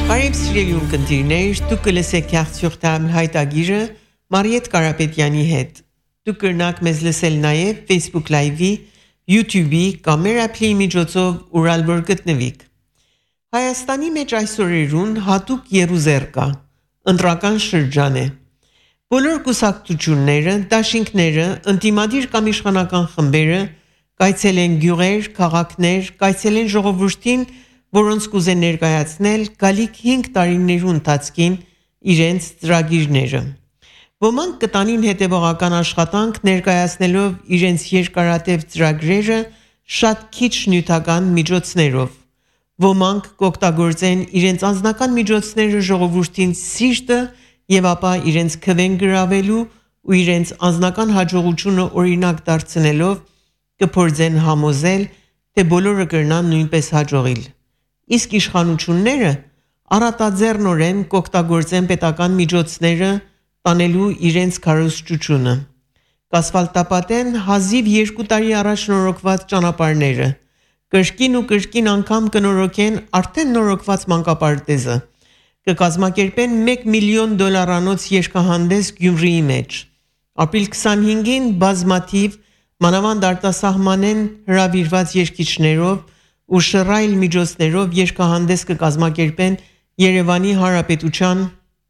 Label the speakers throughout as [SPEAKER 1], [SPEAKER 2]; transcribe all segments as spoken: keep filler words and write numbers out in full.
[SPEAKER 1] Բարև սիրելի ունկնդիրներ, դուք կլսեք Քյարթյուրտամ հայտագիրը Մարիետ Կարապետյանի հետ։ Դուք կրնակ մեզ լսել նաև Facebook Live-ի, YouTube-ի կամ մեր appli միջոցով ուր որ գտնվիք։ Հայաստանի մեջ այսօրերուն հատուկ երուզեր կա, ընտրական շրջան է։ Բոլոր կուսակցությունները, դաշինքները, ընդդիմադիր կամ իշխանական խմբերը կայցել են գյուղեր, քաղաքներ, կայցել են ժողովրդին, որոնց կուզեն ներկայացնել գալիք հինգ տարիներու ընթացքին իրենց ծրագիրները։ Ոմանք կտանին հետևողական աշխատանք ներկայացնելով իրենց երկարատև ծրագրերը շատ քիչ նյութական միջոցներով։ Ոմանք կօգտագործեն իրենց անձնական միջոցները ժողովրդին սիրտը եւ ապա իրենց քվեն գրավելու ու իրենց անձնական հաջողությունը օրինակ դարձնելով կփորձեն համոզել, թե բոլորը կրնան նույնպես հաջողիլ։ Իսկ իշխանությունները առատաձեռնորեն կօգտագործեն պետական միջոցները տանելու իրենց քարոզչությունը։ Կասֆալտապատեն հազիվ երկու տարի առաջ նորոգված ճանապարհները, կրկին ու կրկին անգամ կնորոգեն արդեն նորոգված մանկապարտեզը, կկազմակերպեն մեկ միլիոն դոլարանոց երկհանդես Գյումրիի մեջ։ Ապրիլ քսանհինգին բազմաթիվ մանավանդ արտասահմանեն հրավիրված երկիչներով ու շռայլ միջոցներով երկհանդես կկազմակերպեն Երևանի Հանրապետության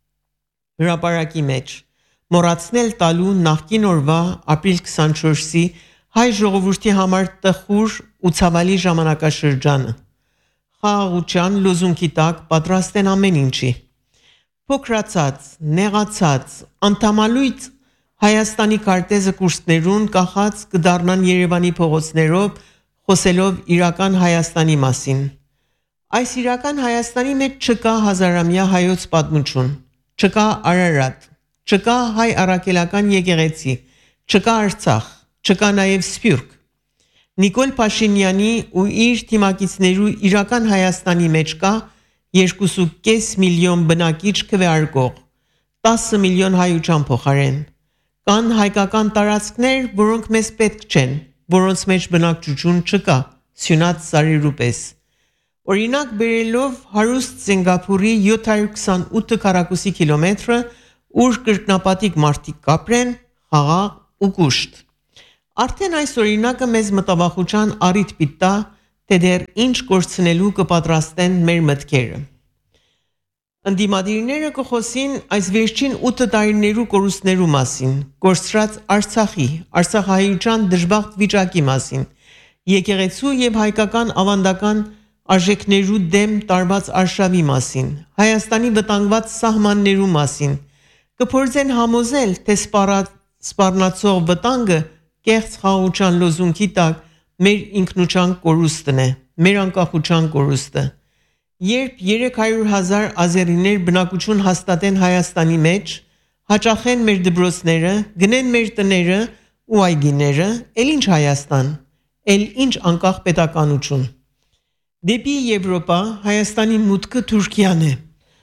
[SPEAKER 1] հրապարակի մեջ։ Մոռացնել տալու նախկին օրվա ապրիլ քսանչորսի հայ ժողովրդի համար տխուր ու ցավալի ժամանակաշրջանը։ Խաղաղության լոզունգի տակ պատրաստ են ամեն ինչի։ Փոքրացած, նեղացած, անդամալույց Հայաստանի քարտեզը կուրսներուն կախած կդառնան Երևանի փողոցներով խոսելով իրական Հայաստանի մասին։ Այս իրական Հայաստանի մեջ չկա հազարամյա հայոց պատմություն, չկա Արարատ, չկա հայ առաքելական եկեղեցի, չկա Արցախ, չկա նաև Սփյուռք։ Նիկոլ Փաշինյանի ու իր թիմակիցներու իրական Հայաստանի մեջ կա երկու ու կես միլիոն բնակիչ քվեարկող, տասը միլիոն հայության փոխարեն։ Կան հայկական տարածքներ, որոնք մեզ պետք չեն, որոնց մեջ բնակչություն չկա, սյունած սարերու պես։ Օրինակ բերելով հարուստ Սինգապուրի յոթ հարյուր քսանութ քառակուսի կիլոմետրը, ուր կրկնապատիկ մարդիկ կապրեն, խաղաղ ու կուշտ։ Արդեն այս օրինակը մեզ մտավախության առիթ պիտա, թե դեռ ինչ կորցնելու կպատրաստեն մեր մտքերը։ Ընդդիմադիրները կխոսին այս վերջին ութ տարիներու կորուստներու մասին, կորցրած Արցախի, Արցախահայության դժբախտ վիճակի մասին, եկեղեցու եւ հայկական ավանդական արժեքներու դեմ տարված արշավի մասին, Հայաստանի վտանգված սահմաններու մասին, կփորձեն համոզել, թե սպառնացող վտանգը կեղծ խաղաղության լոզունգի տակ մեր ինքնության կորուստն է, մեր անկախության կորուստը։ Երբ երեք հարյուր հազար ազերիներ բնակություն հաստատեն Հայաստանի մեջ, հաճախեն մեր դպրոցները, գնեն մեր տները ու այգիները, էլ ինչ Հայաստան, էլ ինչ անկախ պետականություն։ Դեպի Եվրոպա Հայաստանի մուտքը Թուրքիան է։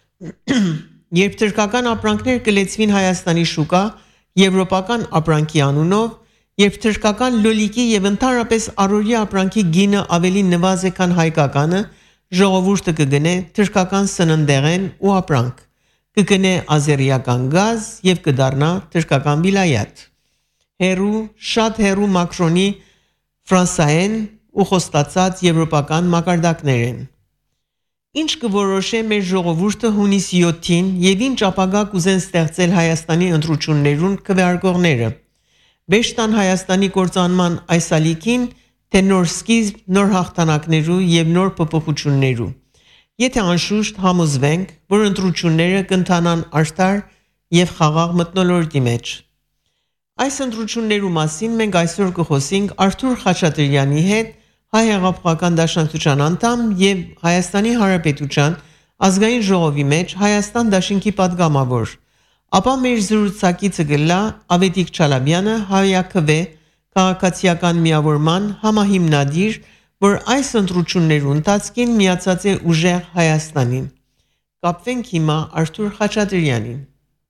[SPEAKER 1] Երբ թուրքական ապրանքներ կլեցվին Հայաստանի շուկա, եվրոպական ապրանքի անունով, երբ թուրքական լոլիկի եւ ընդհանրապես առօրյա ապրանքի գինը ավելի նվազ է, քան հայկականը, ժողովուրդը կգնե թուրքական սննդեղեն ու ապրանք, կգնե ազերիական գազ եւ կդառնա թուրքական վիլայət։ Հերու, շատ հերու Մակրոնի ֆրանսայեն ու խոստացած եվրոպական մակարդակներ են։ Ինչ կորոշե մեր ժողովուրդը հունիսի յոթին եւ ինչ ապագա կուզեն ստեղծել Հայաստանի ընտրություններուն քվեարկողները։ Բեշտան Հայաստանի կործանման այս ալիքին, թե նոր սկիզբ, նոր հաղթանակներու եւ նոր փոփոխություններու։ Եթե անշուշտ համոզվենք, որ ընտրությունները կընթանան արդար եւ խաղաղ մթնոլորտի մեջ։ Այս ընտրություններու մասին մենք այսօր կխոսենք Արթուր Խաչատրյանի հետ, Հայ հեղափոխական դաշնակցության անդամ եւ Հայաստանի Հանրապետության ազգային ժողովի մեջ Հայաստան դաշինքի պատգամավոր։ Ապա մեր զրուցակիցը գլա Ավետիք Չալաբյանը, հայաքվե քաղաքացիական միավորման համահիմնադիր, որ այս ընտրություններու ընթացքին միացած է ուժեղ Հայաստանին։ Կապվենք հիմա Արթուր Խաչատրյանին։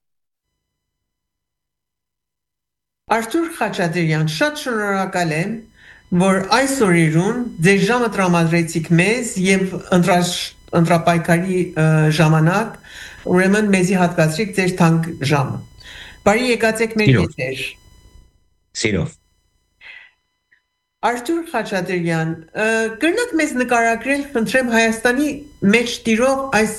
[SPEAKER 1] Արթուր Խաչատրյան, շատ շնորհակալ եմ, որ այս օրերուն ձեր ժամը տրամադրեցիք մեզ եւ ընտրապայքարի ժամանակ, ուրեմն մեզի հատկացրիք ձեր թանկ ժամը։ Բարի եկած եք մեր եթեր։
[SPEAKER 2] Սիրով։
[SPEAKER 1] Արթուր Խաչատրյան, կրնակ մեզ նկարագրել, խնդրեմ, Հայաստանի մեջ տիրող այս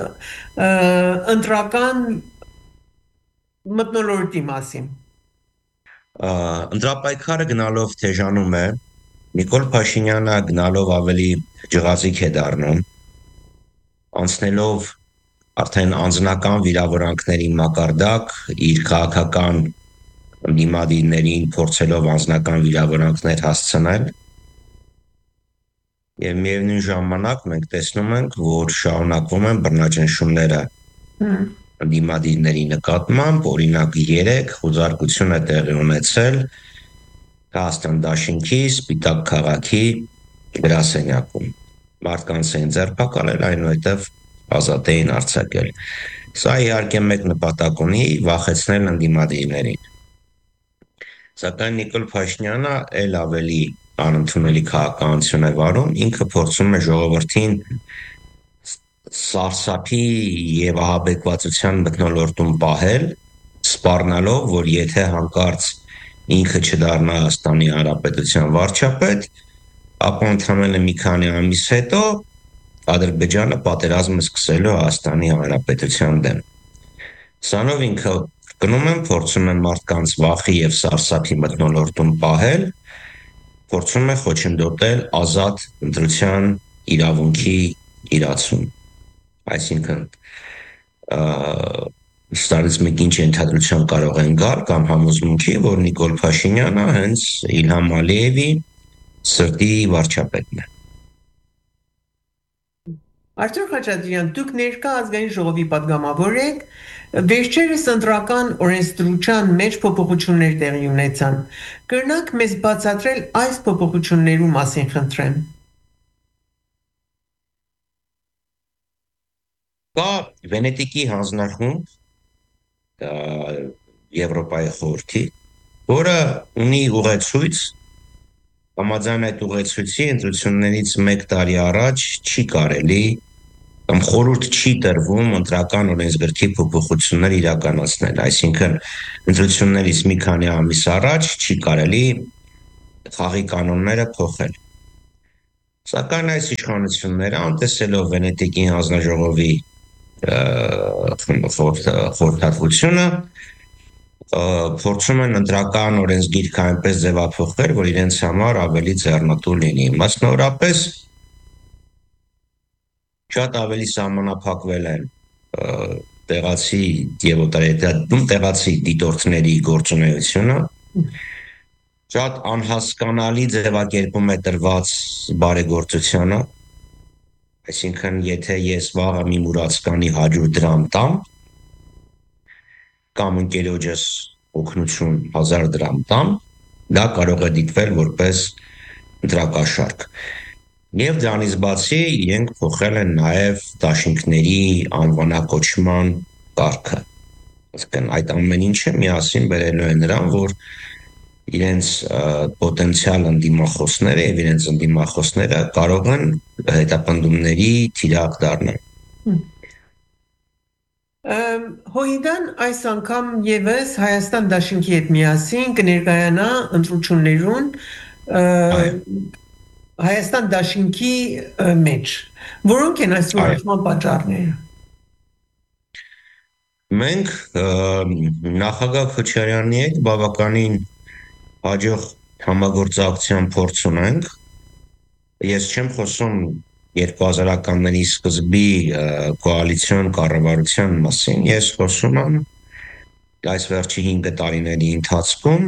[SPEAKER 1] ընտրական մթնոլորտի մասին։
[SPEAKER 2] Ընտրապայքարը գնալով թեժանում է, Նիկոլ Փաշինյանը գնալով ավելի ջղածիկ է դառնում, անցնելով արդեն անձնական վիրավորանքների մակարդակ, իր քաղաքական դիմադիրներին փորձելով անձնական վիրավորանքներ հասցնել, եւ միևնույն ժամանակ մենք տեսնում ենք, որ շարունակվում են բռնաճնշումները դիմադիրների նկատմամբ, օրինակ երեք խուզարկություն է տեղի ունեցել Հայաստան դաշինքի Սպիտակ քաղաքի գրասենյակում։ Մարդկանց էին ձերբակալել, այնուհետև ազատ էին արձակել։ Սա իհարկե մեկ նպատակ ունի՝ վախեցնել ընդդիմադիրներին։ Սակայն Նիկոլ Փաշինյանը ել ավելի անընդունելի քաղաքականություն է վարում, ինքը փորձում է ժողովրդին սարսափի եւ ահաբեկվածության մթնոլորտում պահել, սպառնալով, որ եթե հանկարծ ինքը չդառնա Հայաստանի Հանրապետության վարչապետ, ապա ընդամենը մի քանի ամիս հետո Ադրբեջանը պատերազմ է սկսելու Հայաստանի Հանրապետության դեմ։ Սրանով ինքը կնում են, փորձում են մարդկանց վախի եւ սարսափի մթնոլորտում պահել, փորձում է խոչընդոտել ազատ ընտրության իրավունքի իրացում։ Այսինքն, ստարից մեկ ինչ ենթադրության կարող են գալ կամ համոզմունքի, որ Նիկոլ Փաշինյանը հենց Իլհամ Ալիևի սրտի վարչապետն է։
[SPEAKER 1] Արթուր Խաչատրյան, դուք ներկա ազգային ժողովի պատգամավոր եք, վերջերս ընտրական օրենսդրության մեջ փոփոխություններ տեղի ունեցան։ Կրնակ մեզ բացատրել այս փոփոխություններու մասին, խնդրեմ։
[SPEAKER 2] Կա Վենետիկի հանձնախումբ Եվրոպայի խորհրդի, որը ունի ուղեցույց, համաձայն այդ ուղեցույցի ընտրություններից մեկ տարի առաջ չի կարելի կամ խորհուրդ չի տրվում ընտրական օրենսգրքի փոփոխություններ իրականացնել, այսինքն ընտրություններից մի քանի ամիս առաջ չի կարելի խաղի կանոնները փոխել։ Սակայն այս իշխանությունները, անտեսելով Վենետիկի հանձնաժողովի խորհրդատվությունը, փորձում են ընտրական օրենսգիրքը այնպես ձևափոխել, որ իրենց համար ավելի ձեռնտու լինի։ Մասնավորապես շատ ավելի սահմանափակվել են տեղացի եւ օտարերկրյա տեղացի դիտորդների գործունեությունը, շատ անհասկանալի ձևակերպում է տրված բարեգործությանը, այսինքն եթե ես վաղը մի մուրացկանի հաջորդ դրամ տամ, կամ ընկերոջս օգնություն հազար դրամ տամ, դա կարող է դիտվել որպես ընտրակաշարք։ Եվ դրանից բացի իրենք փոխել են նաև դաշինքների անվանակոչման կարգը։ Այսինքն այդ ամեն ինչը միասին բերելու է նրան, որ իրենց պոտենցիալ ընդդիմախոսները եւ իրենց ընդդիմախոսները կարող են հետապնդումների թիրախ դառնալ։
[SPEAKER 1] Հույդան այս անգամ եւս Հայաստան դաշինքի հետ միասին կներկայանա ընտրություններուն Հայաստան դաշինքի մեջ։ Որոնք են այս որոշման պատճառները։
[SPEAKER 2] Մենք նախագահ Քոչարյանի հետ բավականին հաջող համագործակցության փորձ ունենք։ Ես չեմ խոսում երկու հազարականների սկզբի կոալիցիոն կառավարության մասին, ես խոսում եմ այս վերջի հինգ տարիների ընթացքում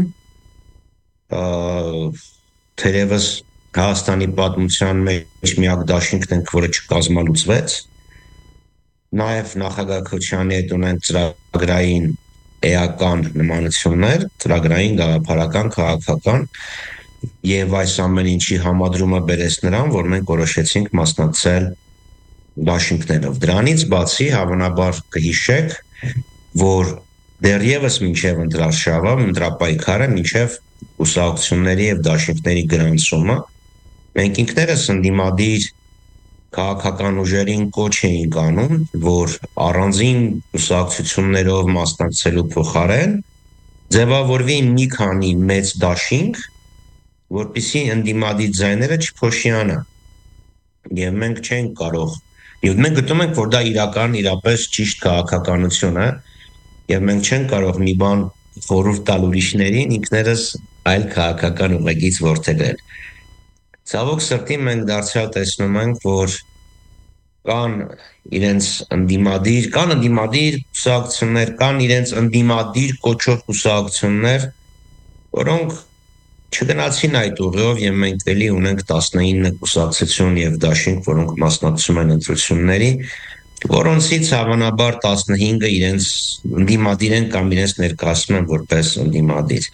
[SPEAKER 2] թերևս Հայաստանի պատմության մեջ միակ դաշինքն ենք, որը չկազմալուծվեց, նաև նախագահ Քոչարյանի հետ ունենք ծրագրային էական նմանություններ, ծրագրային գաղափարական, քաղաքական, եւ այս ամեն ինչի համադրումը բերեց նրան, որ մենք որոշեցինք մասնակցել դաշինքներով։ Դրանից բացի հավանաբար կհիշեք, որ դեռևս մինչև ընտրարշավը, ընտրապայքարը, մինչև կուսակցությունների եւ դաշինքների գրանցումը, մենք ինքներս ընդդիմադիր քաղաքական ուժերին կոչ էին անում, որ առանձին կուսակցություններով մասնակցելու փոխարեն ձևավորվի մի քանի մեծ դաշինք, որպեսզի ընդդիմադիր ձայները չփոշիանան։ Եվ մենք չենք կարող, եւ մենք գտնում ենք, որ դա իրական իրապես ճիշտ քաղաքականություն է, եւ մենք չենք կարող մի բան խորհուրդ տալ ուրիշներին, ինքներս այլ քաղաքական ուղեգից որդեգրել։ Ցավոք սրտի մենք դարձյալ տեսնում ենք, որ կան իրենց ընդդիմադիր, կան ընդդիմադիր կուսակցություններ, կան իրենց ընդդիմադիր կոչող կուսակցություններ, որոնք չգնացին այդ ուղիով, եւ մենք էլի ունենք տասնինը կուսակցություն եւ դաշինք, որոնք մասնակցում են ընտրությունների, որոնցից հավանաբար տասնհինգը իրենց ընդդիմադիր են կամ իրենց ներկայացնում են որպես ընդդիմադիր։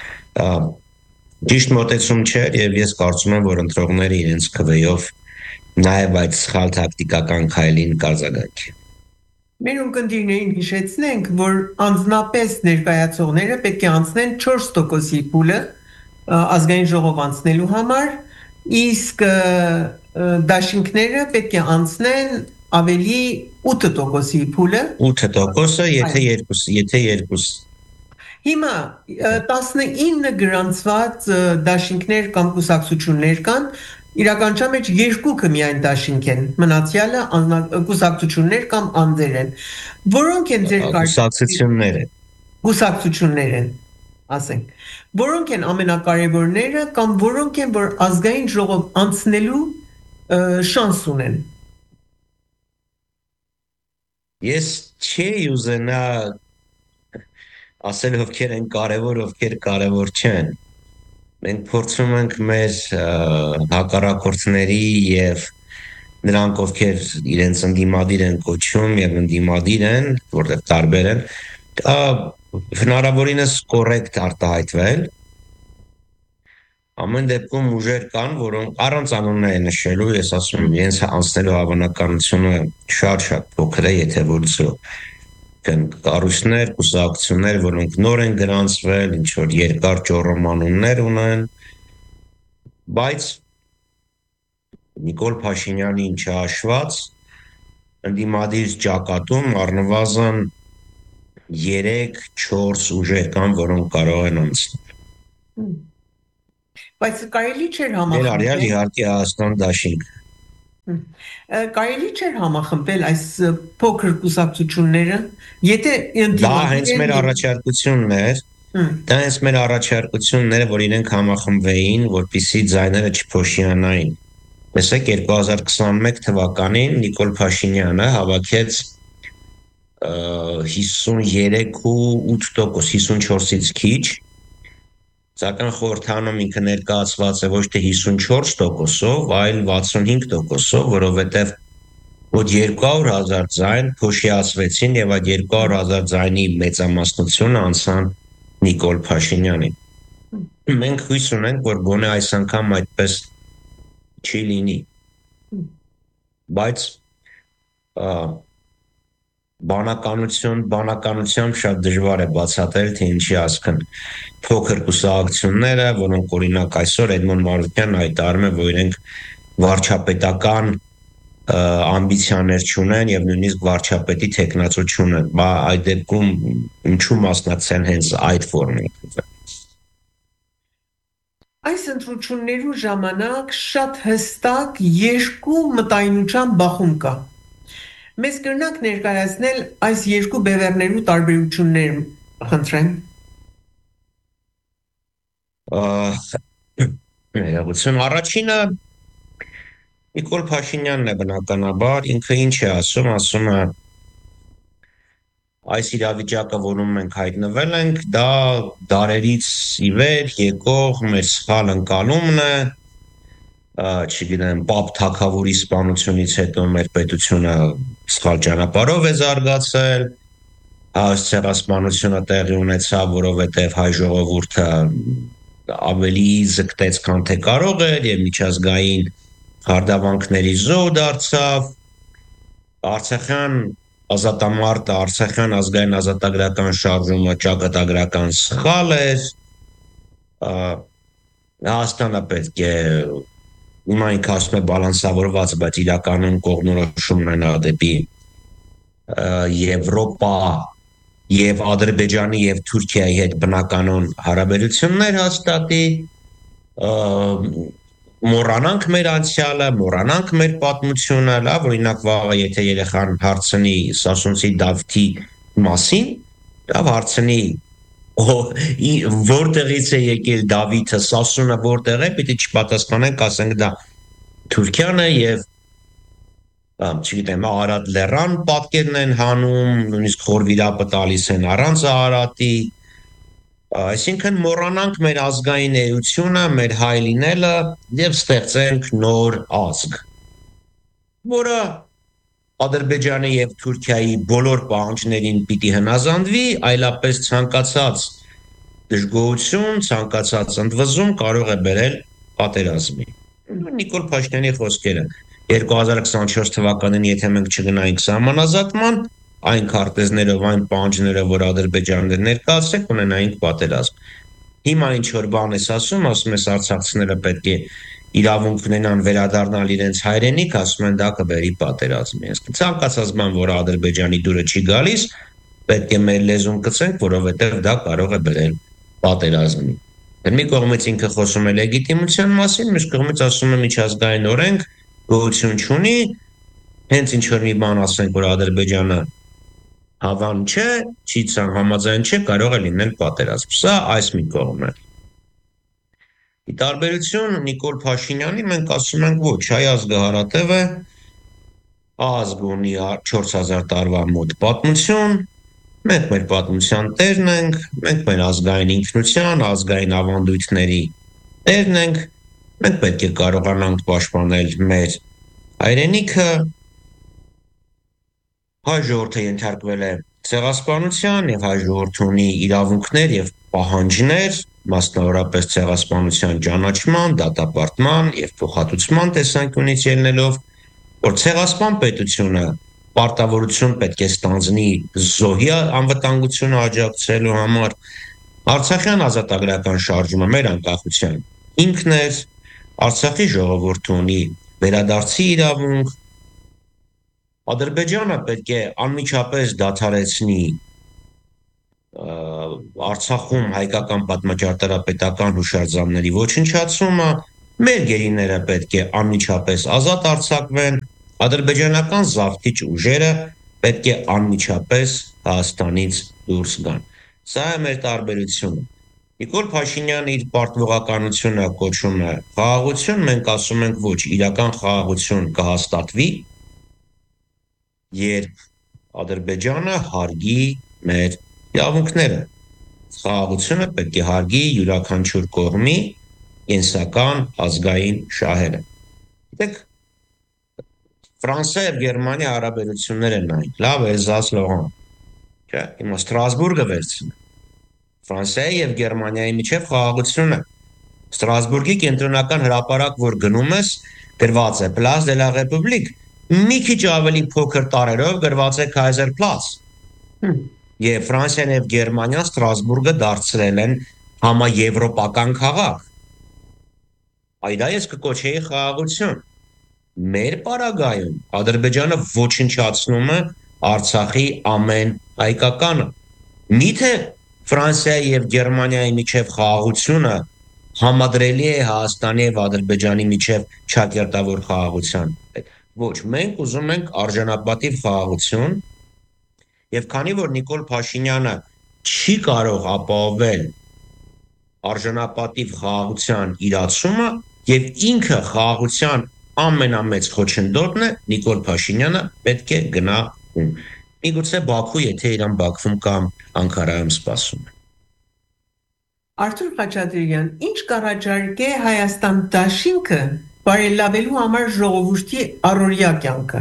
[SPEAKER 2] Ճիշտ մոտեցում չէր, եւ ես կարծում եմ, որ ընտրողները իրենց քվեով նաեւ այդ սխալ տակտիկական քայլին կարձագանքի։
[SPEAKER 1] Մեր ունկնդիրներին հիշեցնենք, որ անձնապես ներկայացողները պետք է անցնեն չորս տոկոսի փուլը ազգային ժողով անցնելու համար, իսկ դաշինքները պետք է անցնեն ավելի ութ տոկոսի փուլը։
[SPEAKER 2] ութ տոկոսը, եթե երկու, եթե երկու։
[SPEAKER 1] Հիմա տասնինը գրանցված դաշինքներ կամ կուսակցություններ կան, իրականության մեջ երկուքը միայն դաշինք են, մնացյալը կուսակցություններ կամ անձեր են։ Որոնք են ձեր
[SPEAKER 2] կուսակցությունները։
[SPEAKER 1] Կուսակցություններ են, ասենք։ Որոնք են ամենակարևորները կամ որոնք են, որ ազգային ժողով անցնելու շանս ունեն։
[SPEAKER 2] Ես չի ուզենա ասել ովքեր են կարևոր, ովքեր կարևոր չեն։ Մենք փորձում ենք մեր հակառակորդների եւ նրանք, ովքեր իրենց ընդդիմադիր են կոչում եւ ընդդիմադիր են, որտեղ տարբեր են, հնարավորինս կոռեկտ արտահայտվել։ Ամեն դեպքում ուժեր կան, որոնք առանց անունները նշելու, ես ասում եմ, իրենց անցնելու հավանականությունը շատ-շատ փոքր է, եթե ոչ զրո։ Կառույցներ, կուսակցություններ, որոնք նոր են գրանցվել, ինչ որ երկար ճոռոմանուններ ունեն, բայց Նիկոլ Փաշինյանին չհաշված ընդդիմադիր ճակատում առնվազն երեք չորս ուժեր կան, որոնք կարող են անցնել։
[SPEAKER 1] Բայց կարելի չէր համախմբել։
[SPEAKER 2] Ներառյալ իհարկե Հայաստան դաշինք։
[SPEAKER 1] Կարելի չէր համախմբել այս փոքր կուսակցությունները, եթե
[SPEAKER 2] դա հենց մեր առաջարկությունն էր, դա հենց մեր առաջարկությունն էր, որ իրենք համախմբվեին, որպեսզի ձայները չփոշիանային։ Տեսեք, երկու հազար քսաներեք թվականին Նիկոլ Փաշինյանը հավաքեց հիսուներեք ու ութ տոկոս, հիսունչորսից քիչ, սակայն խորհրդանում ինքը ներկայացված է ոչ թե հիսունչորս տոկոսով, այլ վաթսունհինգ տոկոսով, որովհետև ոչ երկու հարյուր հազար ձայն փոշիացվեցին եւ այդ երկու հարյուր հազար ձայնի մեծամասնությունը անցան Նիկոլ Փաշինյանին։ Մենք հույս ունենք, որ գոնե այս անգամ այդպես չի լինի։ Բայց բանականություն, բանականությամբ շատ դժվար է բացատրել, թե ինչի ասկն փոքր կուսակցությունները, որոնք օրինակ այսօր Էդմոն Մարուկյանն հայտարարում է, որ իրենք վարչապետական ամբիցիաներ չունեն եւ նույնիսկ վարչապետի տեխնացու չունեն։ Բա այդ դեպքում ինչու մասնակցեն հենց այդ ֆորմատով։
[SPEAKER 1] Այս ընտրություններու ժամանակ շատ հստակ երկու մտայնության բախում կա։ Մեզ կրնակ ներկայացնել այս երկու բևեռներու տարբերությունները, խնդրեմ։
[SPEAKER 2] Ահա, առաջինը Նիկոլ Փաշինյանն է բնականաբար, ինքը ինչ է ասում, ասում է այս իրավիճակը, որում մենք հայտնվել ենք, դա դարերից ի վեր եկող մեր սխալ ընկալումն է, չգիտեմ, Պապ Թագավորի սպանությունից հետո մեր պետությունը սխալ ճանապարհով է զարգացել, ցեղասպանությունը տեղի ունեցավ, որովհետև հայ ժողովուրդը ավելի զգտեց, քան թե կարող էր, եւ միջազգային հարդավանքների զոհ դարձավ, Արցախյան ազատամարտը, Արցախյան ազգային ազատագրական շարժումը ճակատագրական սխալ էր, Հայաստանը պետք է հիմա ինքը ասում է բալանսավորված, բայց իրականում կողմնորոշումն ունենա դեպի Եվրոպա եւ Ադրբեջանի եւ Թուրքիայի հետ բնականon հարաբերություններ հաստատի, մոռանանք մեր անցյալը, մոռանանք մեր պատմությունը, լավ, օրինակ վաղը եթե երեխան հարցնի Սասունցի Դավթի մասին, լավ հարցնի որտեղից է եկել Դավիթը, Սասունը որտեղ է, պիտի չպատասխանենք, ասենք դա Թուրքիան է եւ չգիտեմ, Արարատ լեռան պատկերն են հանում, նույնիսկ խորվիրապը տալիս են առանց Արարատի, այսինքն մոռանանք մեր ազգային էությունը, մեր հայ լինելը եւ ստեղծենք նոր ազգ, որը Ադրբեջանի եւ Թուրքիայի բոլոր պահանջներին պիտի հնազանդվի, այլապես ցանկացած դժգոհություն, ցանկացած ընդվզում կարող է բերել պատերազմի։ Նիկոլ Փաշինյանի խոսքերը երկու հազար քսանչորս թվականին եթե մենք չգնայինք սահմանազատման, այն քարտեզներով, այն պահանջներով, որ Ադրբեջանը ներկայացրեց, ունենայինք պատերազմ։ Հիմա ինչ որ բան ես ասում, ասում ես արցախցիները պետք է իրավունք ունենան վերադառնալ իրենց հայրենիք, ասում են դա կբերի պատերազմի։ Ցանկացած բան, որ Ադրբեջանի դուրը չի գալիս, պետք է մեր լեզուն կծենք, որովհետև դա կարող է բերել պատերազմի։ Մի կողմից ինքը խոսում է լեգիտիմության մասին, մյուս կողմից ասում է միջազգային օրենք գոյություն չունի, հենց ինչ որ մի բան ասենք, որ Ադրբեջանը հավան չէ, չի համաձայն չէ, կարող է լինել պատերազմ։ Սա այս մի կողմն է։ Ի տարբերություն Նիկոլ Փաշինյանի մենք ասում ենք ոչ, հայ ազգը հարատև է, ազգ ունի չորս հազար տարվա մոտ պատմություն, մենք մեր պատմության տերն ենք, մենք մեր ազգային ինքնության, ազգային ավանդույթների տերն ենք, մենք պետք է կարողանանք պաշտպանել մեր հայրենիքը, հայ ժողովուրդը ենթարկվել է ցեղասպանության եւ հայ ժողովուրդը ունի իրավունքներ եւ պահանջներ, մասնավորապես ցեղասպանության ճանաչման, դատապարտման եւ փոխհատուցման տեսանկյունից ելնելով, որ ցեղասպան պետությունը պարտավորություն պետք է ստանձնի զոհի անվտանգությունը աջակցելու համար, Արցախյան ազատագրական շարժումը մեր անկախության ինքն էր, Արցախի ժողովուրդը ունի վերադարձի իրավունք, Ադրբեջանը պետք է անմիջապես դադարեցնի Արցախում հայկական պատմաճարտարապետական հուշարձանների ոչնչացումը, մեր գերիները պետք է անմիջապես ազատ արձակվեն, ադրբեջանական զավթիչ ուժերը պետք է անմիջապես Հայաստանից դուրս գան։ Սա է մեր տարբերությունը։ Նիկոլ Փաշինյանը իր պարտվողականությունը կոչում է խաղաղություն, մենք ասում ենք ոչ, իրական խաղաղություն կհաստատվի, երբ Ադրբեջանը հարգի մեր իրավունքները, խաղաղությունը պետք է հարգի յուրաքանչյուր կողմի կենսական ազգային շահերը։ Գիտեք, Ֆրանսիա եւ Գերմանիա հարաբերությունները նայեք, լավ է, Էլզաս Լորան, չէ՞, հիմա Ստրասբուրգը վերցնի։ Ֆրանսիայի եւ Գերմանիայի միջև խաղաղություն է։ Ստրասբուրգի կենտրոնական հրապարակ, որ գնում ես, գրված է Place de la République, մի քիչ ավելի փոքր տարերով գրված է Kaiserplatz։ Եվ Ֆրանսիան եւ Գերմանիան Ստրասբուրգը դարձրել են համաեվրոպական քաղաք։ Այդ այս կկոչեի խաղաղություն։ Մեր պարագայում Ադրբեջանը ոչնչացնում է Արցախի ամեն հայկականը։ Միթե Ֆրանսիայի եւ Գերմանիայի միջև խաղաղությունը համադրելի է Հայաստանի եւ Ադրբեջանի միջև ճակերտավոր խաղաղության հետ։ Ոչ, մենք ուզում ենք արժանապատիվ խաղաղություն եւ քանի որ Նիկոլ Փաշինյանը չի կարող ապահովել արժանապատիվ խաղաղության իրացումը եւ ինքը խաղաղության ամենամեծ խոչընդոտն է, Նիկոլ Փաշինյանը պետք է գնա ում։ Միգուցե Բաքու, եթե իրան Բաքվում կամ Անկարայում սպասում է։
[SPEAKER 1] Արթուր Խաչատրյան, ինչ կառաջարկե Հայաստան դաշինքը բարելավելու համար ժողովրդի առօրյա կյանքը։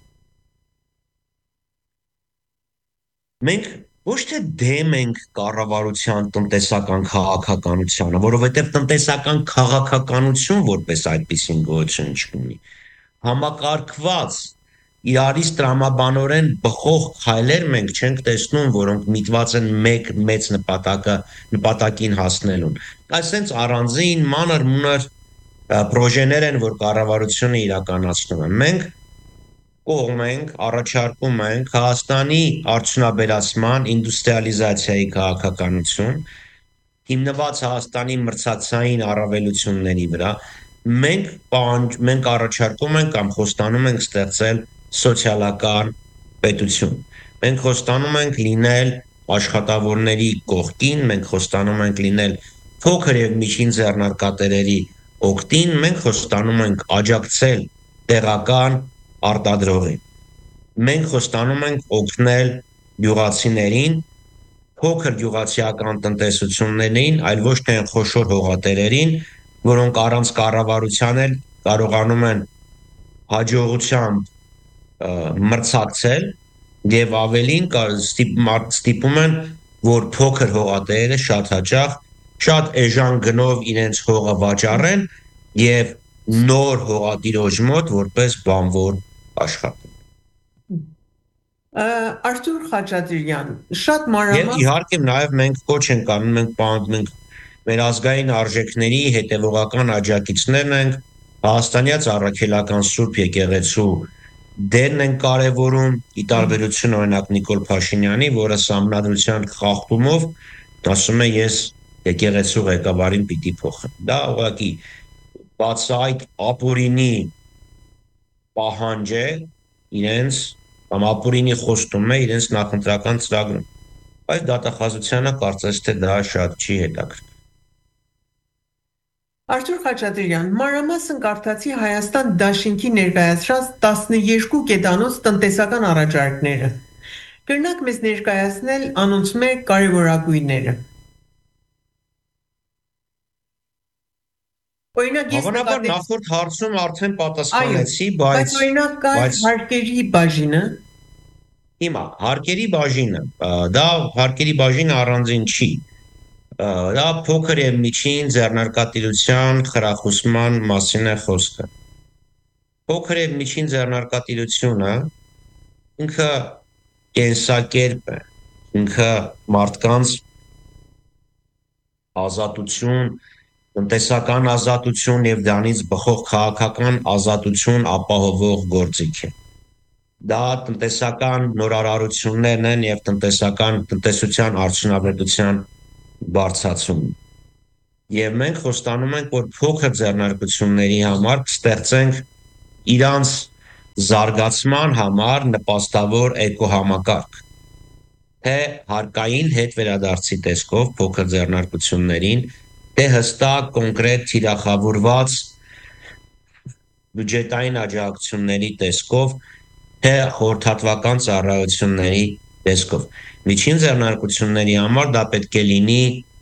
[SPEAKER 2] Մենք ոչ թե դեմ ենք կառավարության տնտեսական քաղաքականությանը, որովհետև տնտեսական քաղաքականություն որպես այդպիսին գոյություն չունի։ Համակարգված իրարից տրամաբանորեն բխող քայլեր մենք չենք տեսնում, որոնք միտված են մեկ մեծ նպատակը նպատակին հասնելուն։ Այսինքն առանձին մանր մունր պրոժեներ են, որ կառավարությունը իրականացնում է։ Մենք կողմ ենք, առաջարկում ենք Հայաստանի արդյունաբերացման, ինդուստրիալիզացիայի քաղաքականություն, հիմնված Հայաստանի մրցակցային առավելությունների վրա, մենք պահանջ, մենք առաջարկում ենք կամ խոստանում ենք ստեղծել սոցիալական պետություն։ Մենք խոստանում ենք լինել աշխատավորների կողքին, մենք խոստանում ենք լինել փոքր եւ միջին ձեռնարկատերերի օգտին, մենք խոստանում ենք աջակցել տեղական արտադրողին։ Մենք խոստանում ենք օգնել գյուղացիներին, փոքր գյուղացիական տնտեսություններին, այլ ոչ թե խոշոր հողատերերին, որոնք առանց կառավարության էլ կարողանում են հաջողությամբ մրցակցել եւ ավելին ստիպում են, որ փոքր հողատերերը շատ հաճախ շատ էժան գնով իրենց հողը վաճառեն եւ նոր հողատիրոջ մոտ որպես բանվոր աշխատեն։
[SPEAKER 1] Արթուր Խաչատրյան, շատ մանրամասն
[SPEAKER 2] Եվ իհարկե նաև մենք կոչ ենք անում, մենք պահանջում ենք մեր ազգային արժեքների հետևողական աջակիցներն ենք, Հայաստանյաց առաքելական Սուրբ եկեղեցու դերն են կարևորում, ի տարբերություն օրինակ Նիկոլ Փաշինյանի, որը սահմանադրության խախտումով ասում է ես եկեղեցու ղեկավարին պիտի փոխեմ։ Դա ուղղակի բացի այդ ապօրինի պահանջ է իրենց կամ ապօրինի խոստում է իրենց նախընտրական ծրագրում։ Բայց դատախազությանը կարծես թե դա շատ չի հետաքրքիր։
[SPEAKER 1] Արթուր Խաչատրյան, մանրամասն կարդացի Հայաստան դաշինքի ներկայացրած տասնյոթ կետանոց տնտեսական առաջարկները։ Կրնակ մեզ ներկայացնել անոնցմե կարևորագույնները։ Օրինակ ես
[SPEAKER 2] Հավանաբար նախորդ հարցում արդեն պատասխանեցի, բայց
[SPEAKER 1] օրինակ կա հարկերի բաժինը։
[SPEAKER 2] Հիմա հարկերի բաժինը, դա հարկերի բաժինը առանձին չի։ Դա փոքր եւ միջին ձեռնարկատիրության խրախուսման մասին է խոսքը։ Փոքր եւ միջին ձեռնարկատիրությունը ինքը կենսակերպ է, ինքը մարդկանց ազատություն, տնտեսական ազատություն եւ դրանից բխող քաղաքական ազատություն ապահովող գործիք է։ Դա տնտեսական նորարարություններն են եւ տնտեսական տնտեսության արդյունավետության բարձրացում։ Եվ մենք խոստանում ենք, որ փոքր ձեռնարկությունների համար կստեղծենք իրանց զարգացման համար նպաստավոր էկոհամակարգ, թե հարկային հետ վերադարձի տեսքով փոքր ձեռնարկություններին, թե հստակ կոնկրետ թիրախավորված բյուջետային աջակցությունների տեսքով, թե խորհրդատվական ծառայությունների տեսքով։ Միջին ձեռնարկությունների համար դա պետք է լինի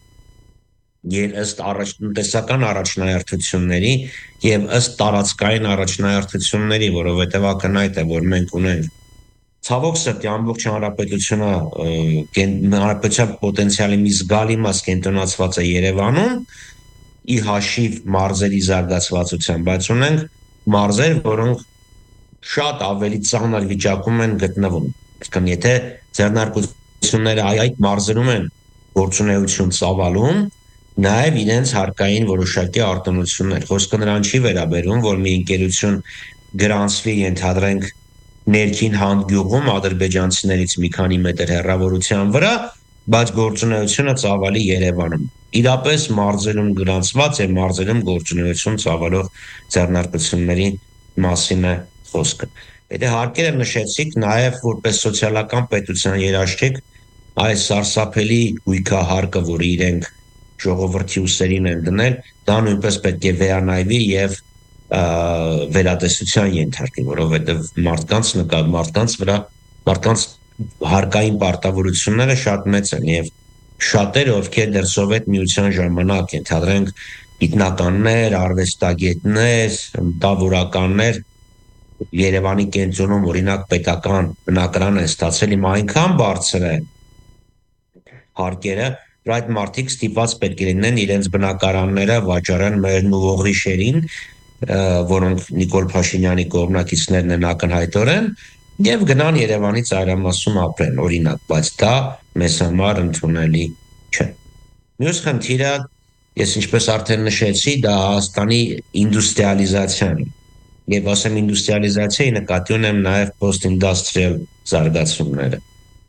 [SPEAKER 2] եւ ըստ տնտեսական առաջնահերթությունների եւ ըստ տարածքային առաջնահերթությունների, որովհետեւ ակնհայտ է, որ մենք ունենք ցավոք սրտի ամբողջ հանրապետությունը հանրապետության պոտենցիալի մի զգալի մաս կենտրոնացված է Երևանում, ի հաշիվ մարզերի զարգացվածության, բայց ունենք մարզեր, որոնք շատ ավելի ծանր վիճակում են գտնվում։ Այսինքն, եթե ձեռնարկությունները այդ մարզերում են գործունեություն ծավալում, նաև իրենց հարկային որոշակի արտոնություններ։ Խոսքը նրան չի վերաբերում, որ մի ընկերություն գրանցվի, ենթադրենք, ներքին հանդգյուղում ադրբեջանցիներից մի քանի մետր հեռավորության վրա, բայց գործունեությունը ծավալի Երևանում։ Իրապես մարզերում գրանցված եւ մարզերում գործունեություն ծավալող ձեռնարկությունների մասին է խոսքը։ Եթե հարկերը նշեցիք, նաև որպես սոցիալական պետության երաշխիք, այս սարսափելի գույքահարկը, որը իրենք ժողովրդի ուսերին են դնել, դա նույնպես պետք է վերանայվի եւ վերատեսության ենթարկվի, որովհետեւ մարդկանց նկատմամբ մարդկանց վրա մարդկանց հարկային պարտավորությունները շատ մեծ են եւ շատերը, ովքեր դեռ սովետ միության ժամանակ, ենթադրենք, գիտնականներ, արվեստագետներ, մտավորականներ Երևանի կենտրոնում օրինակ պետական բնակարան է ստացել, իմ այնքան բարձր է հարկերը, որ այդ մարդիկ ստիպված պետք է լինեն իրենց բնակարանները վաճառեն մեր նուվող շերին, որոնք Նիկոլ Փաշինյանի կողմնակիցներն են ակնհայտորեն, եւ գնան Երևանի ծայրամասում ապրեն, օրինակ, բայց դա մեզ համար ընդունելի չէ։ Մյուս խնդիրը ես ինչպես արդեն նշեցի, դա Հայաստանի ինդուստրիալիզացիան է։ Եվ ասեմ ինդուստրիալիզացիայի նկատի ունեմ նաև post-industrial զարգացումները։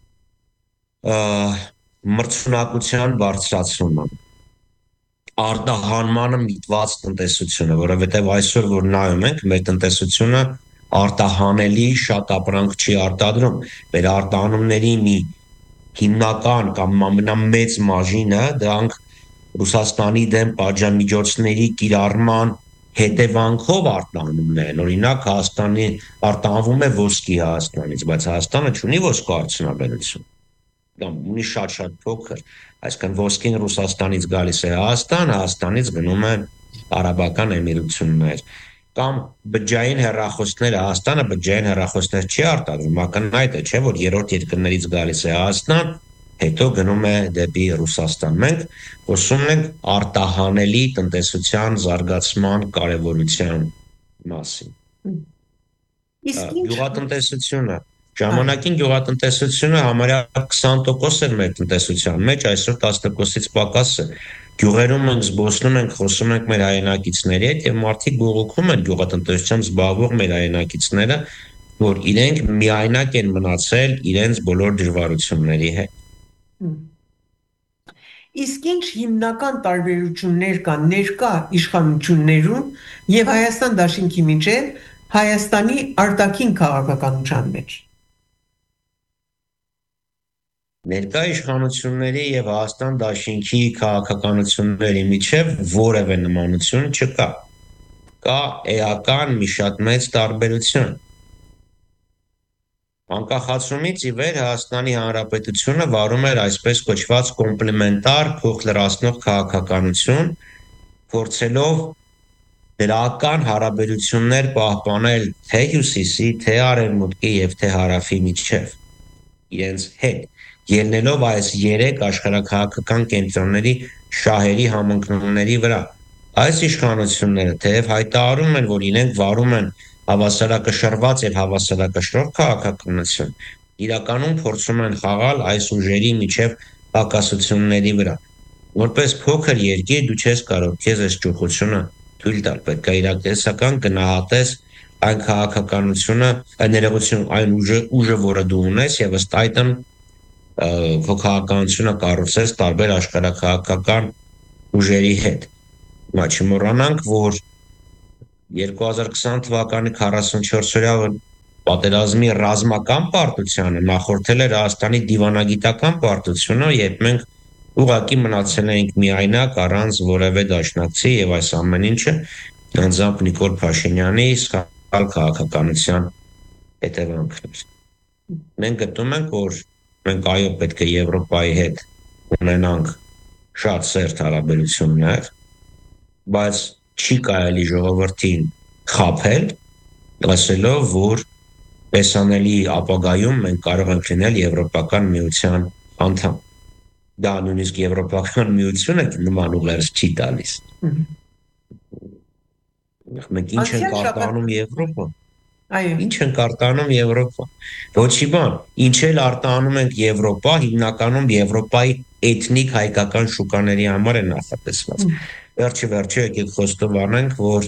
[SPEAKER 2] Մրցունակության բարձրացումը, արտահանմանը միտված տնտեսությունը, որովհետև այսօր որ նայում ենք, մեր տնտեսությունը արտահանելի շատ ապրանք չի արտադրում, մեր արտահանումների մի հիմնական կամ ամենամեծ մաժինը դրանք Ռուսաստանի դեմ պատժամիջոցների կիրառման հետևանքով արտահանումներ են։ Օրինակ Հայաստանի արտահանվում է ոսկի Հայաստանից, բայց Հայաստանը չունի ոսկու արդյունաբերություն։ Կամ ունի շատ-շատ փոքր, այսինքն ոսկին Ռուսաստանից գալիս է Հայաստան, Հայաստանից գնում է Արաբական Էմիրություններ, կամ բջջային հեռախոսները, Հայաստանը բջջային հեռախոսներ չի արտադրում, ակնհայտ է, չէ, որ երրորդ երկրներից գալիս է Հայաստան, հետո գնում է դեպի Ռուսաստան։ Մենք խոսում ենք արտահանելի տնտեսության զարգացման կարևորության մասին։
[SPEAKER 1] Իսկ ինչ
[SPEAKER 2] գյուղատնտեսությունը, ժամանակին գյուղատնտեսությունը համարյա քսան տոկոս էր մեր տնտեսության մեջ, այսօր տասը տոկոսից պակաս է։ Գյուղերում ենք զբոսնում ենք, խոսում ենք մեր հայրենակիցների հետ եւ մարդիկ բողոքում են գյուղատնտեսությամբ զբաղվող մեր հայրենակիցները, որ իրենք միայնակ են մնացել իրենց բոլոր դժվարությունների հետ։
[SPEAKER 1] Իսկ ինչ հիմնական տարբերություններ կան ներկա իշխանություններում եւ Հայաստան դաշինքի միջեւ Հայաստանի արտաքին քաղաքականության մեջ։
[SPEAKER 2] Ներկա իշխանությունների եւ Հայաստան դաշինքի քաղաքականությունների միջև որևէ նմանություն չկա։ Կա էական մի շատ մեծ տարբերություն։ Անկախացումից ի վեր Հայաստանի Հանրապետությունը վարում էր այսպես կոչված կոմպլեմենտար փոխլրացնող քաղաքականություն, փորձելով դրական հարաբերություններ պահպանել թե հյուսիսի, թե արևմուտքի եւ թե հարավի միջև իրենց հետ, ելնելով այս երեք աշխարհաքաղաքական կենտրոնների շահերի համընկնումների վրա։ Այս իշխանությունները թեև հայտարարում են, որ իրենք վարում են հավասարակշռված եւ հավասարակշռող քաղաքականություն, իրականում փորձում են խաղալ այս ուժերի միջև պակասությունների վրա։ Որպես փոքր երկիր դու չես կարող քեզ այս ճոխությունը թույլ տալ, պետք է իրատեսական գնահատես այն քաղաքականությունը, այն ներողություն, այն ուժը, ուժը, որը դու ունես եւ ըստ այդմ քո քաղաքականությունը կառուցես տարբեր աշխարհաքաղաքական ուժերի հետ։ Հիմա չմոռանանք, որ երկու հազար քսան թվականի քառասունչորսօրյա պատերազմի ռազմական պարտությանը նախորդել էր Հայաստանի դիվանագիտական պարտությունը, երբ մենք ուղղակի մնացել էինք միայնակ առանց որևէ դաշնակցի եւ այս ամեն ինչը անձամբ Նիկոլ Փաշինյանի սխալ քաղաքականության հետևանքն էր։ Մենք գտնում ենք, որ մենք այո պետք է Եվրոպայի հետ ունենանք շատ սերտ հարաբերություններ, բայց չի կարելի ժողովրդին խաբել, ասելով, որ տեսանելի ապագայում մենք կարող ենք լինել Եվրոպական միության անդամ։ Դա նույնիսկ Եվրոպական միությունը նման ուղերձ չի տալիս։ Մենք ինչ ենք արտանում Եվրոպա։
[SPEAKER 1] Այո։
[SPEAKER 2] Ինչ ենք արտանում Եվրոպա։ Ոչի բան, ինչ էլ արտանում ենք Եվրոպա, հիմնականում Եվրոպայի էթնիկ հայկական շուկաների համար է նախատեսված։ Վերջի վերջի եկեք խոստովանենք, որ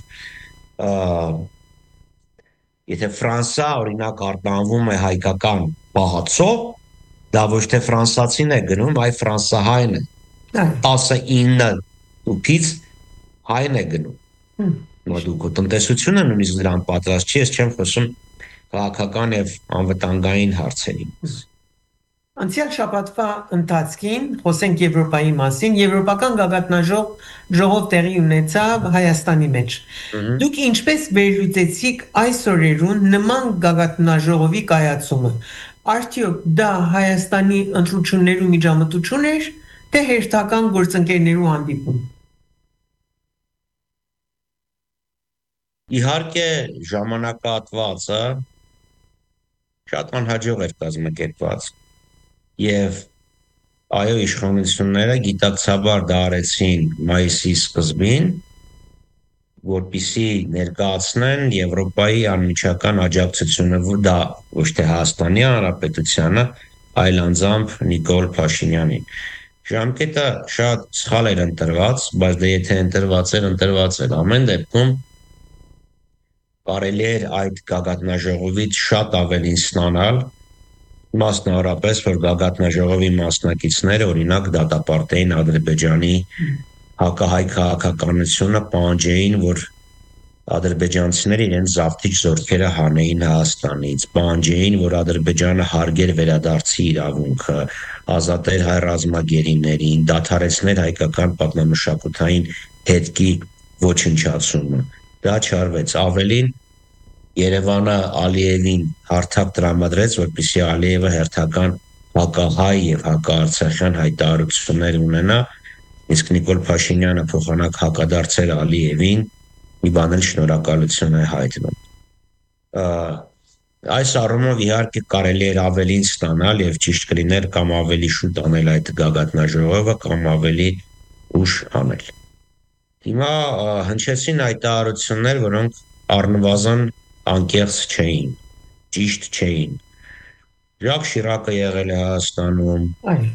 [SPEAKER 2] եթե Ֆրանսա օրինակ արտանվում է հայկական պահածով, դա ոչ թե ֆրանսացին է գնում, այլ ֆրանսահայն է։ տասնինը ուփից հայն է գնում։ Մոդուկո տնտեսությունը նույնիսկ դրան պատրաստ չի, ես չեմ խոսում քաղաքական եւ անվտանգային հարցերի մասին։
[SPEAKER 1] Անցյալ շաբաթվա ընթացքին խոսենք Եվրոպայի մասին, Եվրոպական գագաթնաժող ժողով տեղի ունեցավ Հայաստանի մեջ։ Դուք ինչպես վերլուծեցիք այս օրերուն նման գագաթնաժողովի կայացումը։ Արդյոք դա Հայաստանի ընտրություններու միջամտություն էր, թե հերթական գործընկերներու հանդիպում։
[SPEAKER 2] Իհարկե ժամանակահատվածը շատ անհաջող էր կազմակերպված եւ այո իշխանությունները գիտակցաբար դա արեցին մայիսի սկզբին, որպեսզի ներկայացնեն Եվրոպայի անմիջական աջակցությունը, դա ոչ թե Հայաստանի Հանրապետությանը, այլ անձամբ Նիկոլ Փաշինյանին։ Ժամկետը շատ սխալ էր ընտրված, բայց դե եթե ընտրված էր, ընտրված էր, ամեն դեպքում կարելի էր այդ գագաթնաժողովից շատ ավելին ստանալ, մասնավորապես, որ գագաթնաժողովի մասնակիցները, օրինակ, դատապարտեին Ադրբեջանի հակահայ քաղաքականությունը, պահանջեին, որ ադրբեջանցիները իրենց զավթիչ զորքերը հանեին Հայաստանից, պահանջեին, որ Ադրբեջանը հարգեր վերադարձի իրավունքը, ազատեր հայ ռազմագերիներին, դադարեցներ հայկական պատմամշակութային հետքի ոչնչացումը։ Դա չարվեց։ Ավելին, Երևանը Ալիևին հարթակ տրամադրեց, որպեսզի Ալիևը հերթական հակահայ եւ հակաարցախյան հայտարարություններ ունենա, իսկ Նիկոլ Փաշինյանը փոխանակ հակադարձեր Ալիևին, մի բան էլ շնորհակալություն է հայտնում։ Այս առումով իհարկե կարելի էր ավելին ստանալ եւ ճիշտ կլիներ կամ ավելի շուտ անել այդ գագաթնաժողովը կամ ավելի ուշ անել։ Հիմա հնչեցին հայտարարություններ, որոնք առնվազն անկեղծ չէին, ճիշտ չէին։ Ժակ Շիրակը եղել է Հայաստանում,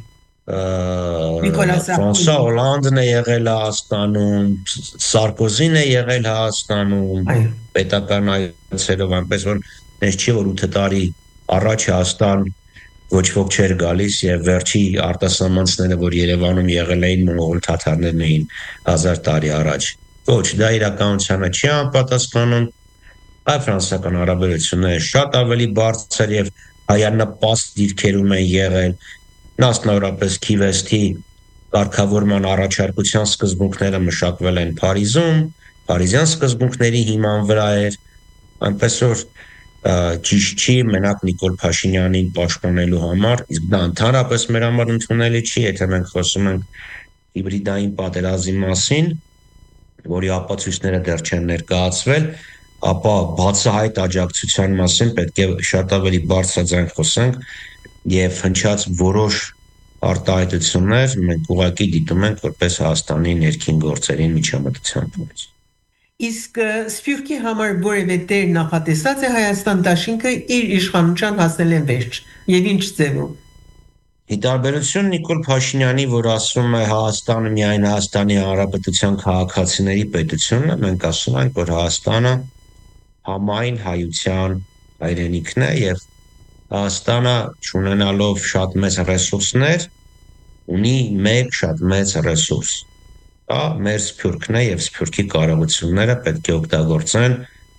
[SPEAKER 2] Ֆրանսուଆ Հոլանդն է եղել Հայաստանում, Սարկոզին է եղել Հայաստանում, պետական այցերով, այնպես որ ես չի որ ութ տարի առաջ Հայաստան ոչ ոք չէր գալիս եւ վերջի արտասահմանցները, որ Երևանում եղել էին մոնղոլ թաթարներն էին հազար տարի առաջ։ Ոչ, դա իրականությանը չի անպատասխանում։ Հայ-ֆրանսիական հարաբերությունները շատ ավելի բարձր եւ հայանպաստ դիրքերում են եղել, մասնավորապես Քիվեստի կարգավորման առաջարկության սկզբունքները մշակվել են Փարիզում, Փարիզյան սկզբունքների հիման վրա էր, այնպես որ ճիշտ չի մենակ Նիկոլ Փաշինյանին պաշտպանելու համար, իսկ դա ընդհանրապես մեր համար ընդունելի չի, եթե մենք խոսում ենք հիբրիդային պատերազմի մասին, որի ապացույցները դեռ չեն ներկայացվել, ապա բացահայտ աջակցության մասին պետք է շատ ավելի բարձրաձայն խոսենք եւ հնչած որոշ արտահայտություններ մենք ուղղակի դիտում ենք որպես Հայաստանի ներքին գործերի միջամտության փորձ։
[SPEAKER 1] Իսկ Սփյուռքի համար որևէ դեր նախատեսած է Հայաստան դաշինքը իր իշխանության հասնել են վերջ եւ ինչ ձևով։
[SPEAKER 2] Ի տարբերություն Նիկոլ Փաշինյանի, որ ասում է Հայաստանը միայն Հայաստանի Հանրապետության քաղաքացիների պետությունն է, մենք ասում ենք, որ Հայաստանը համայն հայության հայրենիքն է եւ Հայաստանը ունենալով շատ մեծ ռեսուրսներ ունի մեկ շատ մեծ ռեսուրս։ Դա մեր Սփյուռքն է եւ Սփյուռքի կարողությունները պետք է օգտագործեն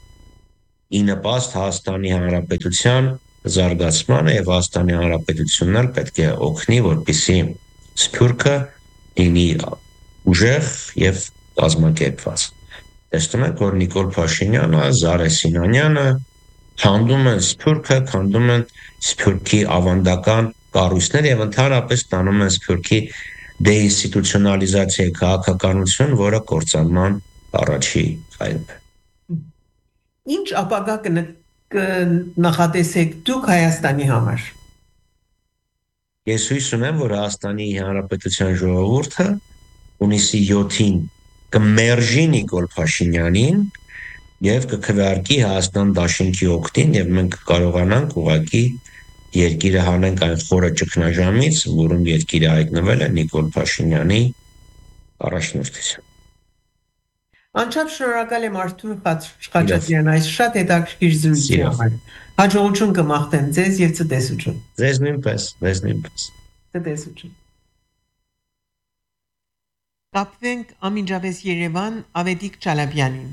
[SPEAKER 2] ի նպաստ Հայաստանի Հանրապետության զարգացմանը եւ Հայաստանի Հանրապետությունն էլ պետք է օգնի, որպեսզի Սփյուռքը լինի ուժեղ եւ կազմակերպված։ Տեսնում եք, որ Նիկոլ Փաշինյանը, Զարե Սինանյանը քանդում են Սփյուռքը, քանդում են Սփյուռքի ավանդական կառույցները եւ ընդհանրապես տանում են Սփյուռքի դեինստիտուցիոնալիզացիայի քաղաքականություն, որը կործանման առաջի քայլն է։
[SPEAKER 1] Ինչ ապագա կնախատեսեք դուք Հայաստանի համար։
[SPEAKER 2] Ես հույս ունեմ, որ Հայաստանի Հանրապետության ժողովուրդը հունիսի յոթին կմերժի Նիկոլ Փաշինյանին եւ կքվեարկի Հայաստան դաշինքի օգտին եւ մենք կարողանանք ուղղակի երկիրը հանենք այն խորը ճգնաժամից, որում երկիրը հայտնվել է Նիկոլ Փաշինյանի առաջնորդությամբ։
[SPEAKER 1] Անչափ շնորհակալ եմ Արթուր Խաչատրյան այս շատ հետաքրքիր զրույցի համար։ Հաջողություն կմաղթեմ ձեզ եւ ցտեսություն։
[SPEAKER 2] Ձեզ նույնպես, ձեզ նույնպես։
[SPEAKER 1] Ցտեսություն։ Կապվենք ամիջապես Երևան Ավետիք Չալաբյանին։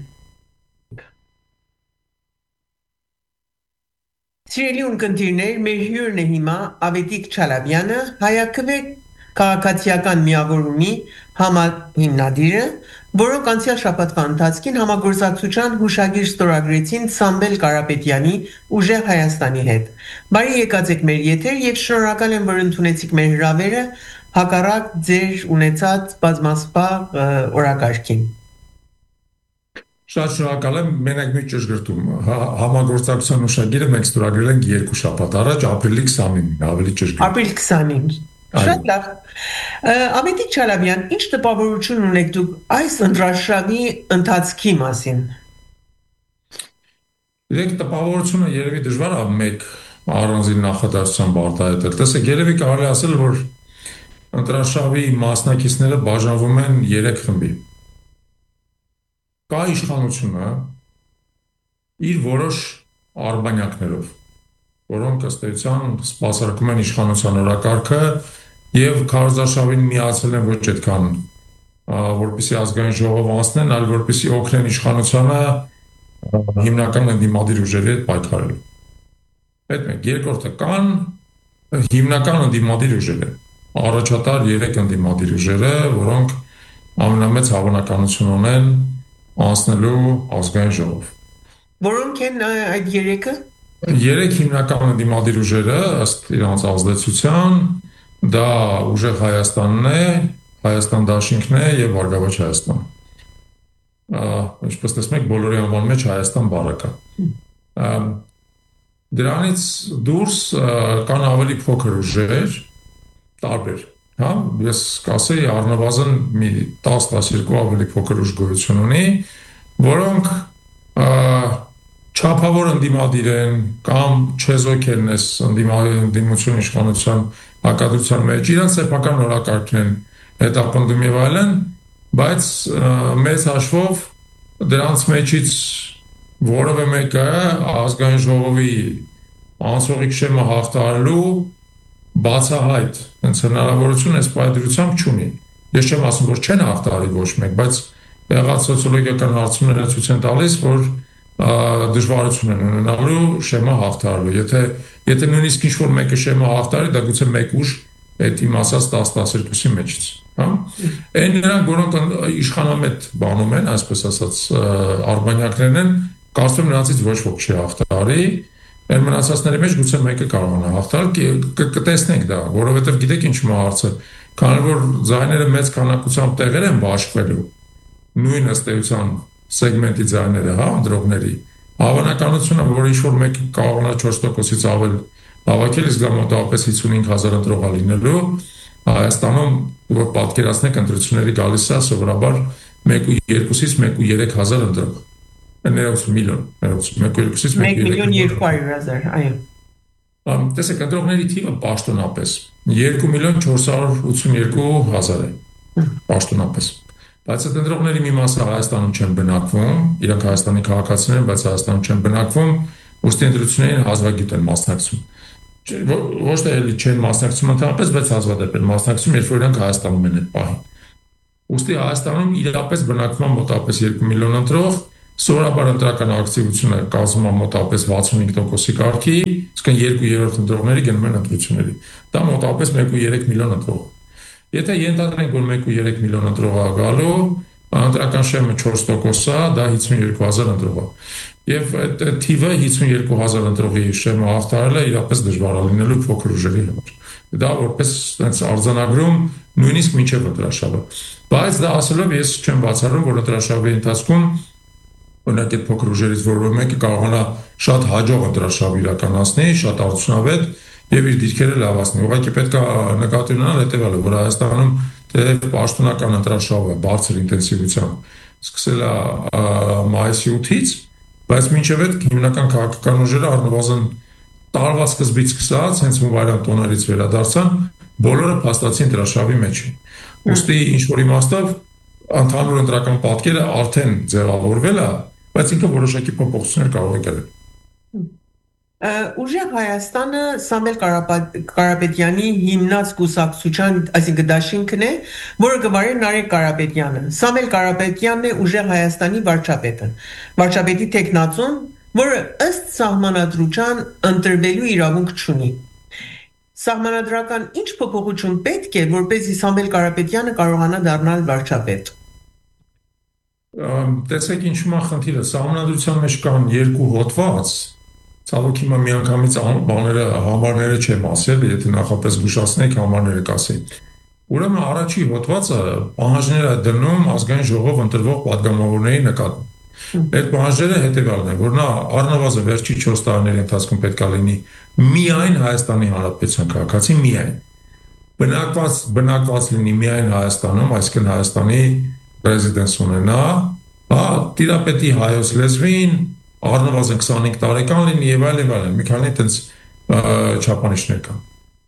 [SPEAKER 1] Սիրելի ունկնդիրներ, մեր հյուրն է հիմա Ավետիք Չալաբյանը, հայաքվե քաղաքացիական միավորումի համահիմնադիրը, որոնք անցյալ շաբաթվա ընթացքին համագործակցության հուշագիր ստորագրեցին Սամվել Կարապետյանի «Ուժեղ Հայաստանի» հետ։ Բարի եկած եք մեր եթեր եւ շնորհակալ եմ, որ ընդունեցիք մեր հրավերը հակառակ ձեր ունեցած բազմասպաղ օրակարգին։
[SPEAKER 3] Շատ շնորհակալ եմ, մենակ մի ճշգրտում, համագործակցության հուշագիրը մենք ստորագրել ենք երկու շաբաթ առաջ, ապրիլի քսանինին, ավելի ճշգրիտ։
[SPEAKER 1] Ապրիլի քսանինը։ Շատ լավ։ Ավետիք Չալաբյան, ինչ տպավորություն ունեք դուք այս ընտրաշավի ընթացքի մասին։
[SPEAKER 3] Իրենք տպավորությունը երևի դժվար է մեկ առանձին նախադասությամբ արտահայտել։ Տեսեք, երևի կարելի ասել, որ ընտրարշավի մասնակիցները բաժանվում են երեք խմբի։ Կա իշխանությունը իր որոշ արբանյակներով, որոնք ըստ էության սպասարկում են իշխանության օրակարգը եւ քարոզարշավին միացել են ոչ այդքան որպեսզի ազգային ժողով անցնեն, այլ որպեսզի օգնեն իշխանությանը հիմնական ընդդիմադիր ուժերի հետ պայքարելու։ Այդ մեկ, երկրորդը կան հիմնական ընդդիմադիր ուժերը, առաջատար երեք ընդդիմադիր ուժերը, որոնք ամենամեծ հավանականություն ունեն անցնելու ազգային ժողով։
[SPEAKER 1] Որոնք են այդ երեքը։
[SPEAKER 3] Երեք հիմնական ընդդիմադիր ուժերը ըստ իրանց ազդեցության դա ուժեղ Հայաստանն է, Հայաստան դաշինքն է եւ Բարգավաճ Հայաստան։ Ինչպես տեսնում եք, բոլորի անվան մեջ Հայաստան բառը կա։ Դրանից դուրս կան ավելի փոքր ուժեր, տարբեր, հա, ես կասեի առնվազն մի տասը տասներկու ավելի փոքր ուժ գոյություն ունի, որոնք չափավոր ընդդիմադիր են կամ չեզոքերն ես ընդդիմություն իշխանության հակադրության մեջ, իրանց սեփական օրակարգն են հետապնդում եւ այլն, բայց մեծ հաշվով դրանց մեջից որևէ մեկը ազգային ժողովի անցողիկ շեմը հաղթահարելու բացահայտ հենց հնարավորություն այս պայծրությամբ չունի։ Ես չեմ ասում, որ չեն հաղթահարի ոչ մեկ, բայց եղած սոցիոլոգիական հարցումները ցույց են տալիս, որ դժվարություն են ունենալու շեմը հաղթահարելու։ Եթե եթե նույնիսկ ինչ-որ մեկը շեմը հաղթահարի, դա գուցե մեկ ուժ այդ իմ ասած տասը տասներկուսի մեջից, հա։ Այն նրանք, որոնք իշխանամետ բանում են, այսպես ասած, արբանյակներն են, կարծում եմ նրանցից ոչ ոք չի հաղթահարի, այն մնացածների մեջ գուցե մեկը կարողանա հաղթահարել, կտեսնենք դա, որովհետև գիտեք ինչ ում է հարցը, քանի որ ձայները մեծ քանակությամբ տեղեր են բաշխվելու, նույն ըստ էության սեգմենտի ձայները, հա, ընտրողների, հավանականությունը, որ ինչ-որ մեկը կարողանա չորս տոկոսից ավել հավաքել, իսկ դա մոտավորապես հիսունհինգ հազար ընտրող լինելու, Հայաստանում որ պատկերացնեք ընտրությունների գալիս է սովորաբար մեկ ու երկուսից մեկ ու երեք հազար ընտրող։ Ներողություն, միլիոն, ներողություն, մեկ ու երկուսից մեկ ու
[SPEAKER 1] միլիոն երկու հարյուր հազար, այո։
[SPEAKER 3] Տեսեք, ընտրողների թիվը պաշտոնապես երկու միլիոն չորս հարյուր ութսուներկու հազար է, պաշտոնապես։ Բայց այդ ընտրողների մի մասը Հայաստանում չեն բնակվում, իրանք Հայաստանի քաղաքացիներ են, բայց Հայաստանում չեն բնակվում, ուստի ընտրություններին հազվագյուտ են մասնակցում։ Ոչ թե էլի չեն մասնակցում ընդհանրապես, բայց հազվադեպ են մասնակցում, երբ որ իրանք Հայաստանում են այդ պահին։ Ուստի Հայաստանում իրապես բնակվում է մոտավորապես երկու միլիոն ընտրող, սովորաբար ընտրական ակտիվությունը կազմում է մոտավորապես վաթսունհինգ տոկոսի կարգի, իսկ երկու երրորդ ընտրողները գնում են ընտրությունների։ Դա մոտավորապես մեկ ու երեք միլիոն ընտրող։ Եթե ենթադրենք, որ մեկ ու երեք միլիոն ընտրող է գալու, ընտրական շեմը չորս տոկոս է, դա հիսունյոթ հազար ընտրող է։ Եվ այդ թիվը հիսունյոթ հազար ընտրողի շեմը հաղթահարելը իրապես դժվար է լինելու փոքր ուժերի համար։ Դա որպես այնց արձանագրում նույնիսկ մինչև ընտրաշավը։ Բայց դա ասելով ես չեմ բացառում, որ ընտրաշավի ընթացքում օրինակ այդ փոքր ուժերից որևէ մեկը կարողանա շատ հաջող ընտրաշավ իրականացնի, շատ արդյունավետ եւ իր դիրքերը լավացնի։ Ուղղակի պետք է նկատի ունենալ հետեւյալը, որ Հայաստանում դեռ պաշտոնական ընտրաշավը բարձր ինտենսիվությամբ սկսել է մայիսի ութից, բայց մինչև այդ հիմնական քաղաքական ուժերը առնվազն տարվա սկզբից սկսած, հենց հունվարյան տոներից վերադարձան, բոլորը փաստացի ընտրաշավի մեջ են։ Ուստի ինչ-որ իմաստով ընդհանուր ընտրական պատկերը արդեն ձևավորվել է, բայց ինքը որոշակի փոփոխություններ կարող է կրել։
[SPEAKER 1] Ուժեղ Հայաստանը Սամվել Կարապետյանի հիմնած կուսակցության, այսինքն դաշինքն է, որը գվարի Նարեկ Կարապետյանը։ Սամվել Կարապետյանն է Ուժեղ Հայաստանի վարչապետը։ Վարչապետի տեխնացուն, որը ըստ սահմանադրության ընտրվելու իրավունք չունի։ Սահմանադրական ինչ փոփոխություն պետք է, որպեսզի Սամվել Կարապետյանը կարողանա դառնալ վարչապետ։
[SPEAKER 3] Տեսեք ինչու՞մ է խնդիրը, սահմանադրության մեջ կան երկու հոդված, ցավոք հիմա միանգամից բաները համարները չեմ ասել, եթե նախապես զգուշացնեք համարները կասեի։ Ուրեմն առաջի հոդվածը պահանջներ է դնում ազգային ժողով ընտրվող падգամավորների նկատմամբ։ Այդ պահանջները հետևյալն է, որ նա առնվազն վերջի չորս տարիների ընթացքում պետք է լինի միայն Հայաստանի Հանրապետության քաղաքացի, միայն բնակված բնակված լինի միայն Հայաստանում, այսինքն Հայաստանի ռեզիդենս ունենա, հա, տիրապետի հայոց լեզվին, առնվազն քսանհինգ տարեկան լինի եւ այլ եւ այլն, մի քանի այդպես չափանիշներ կան։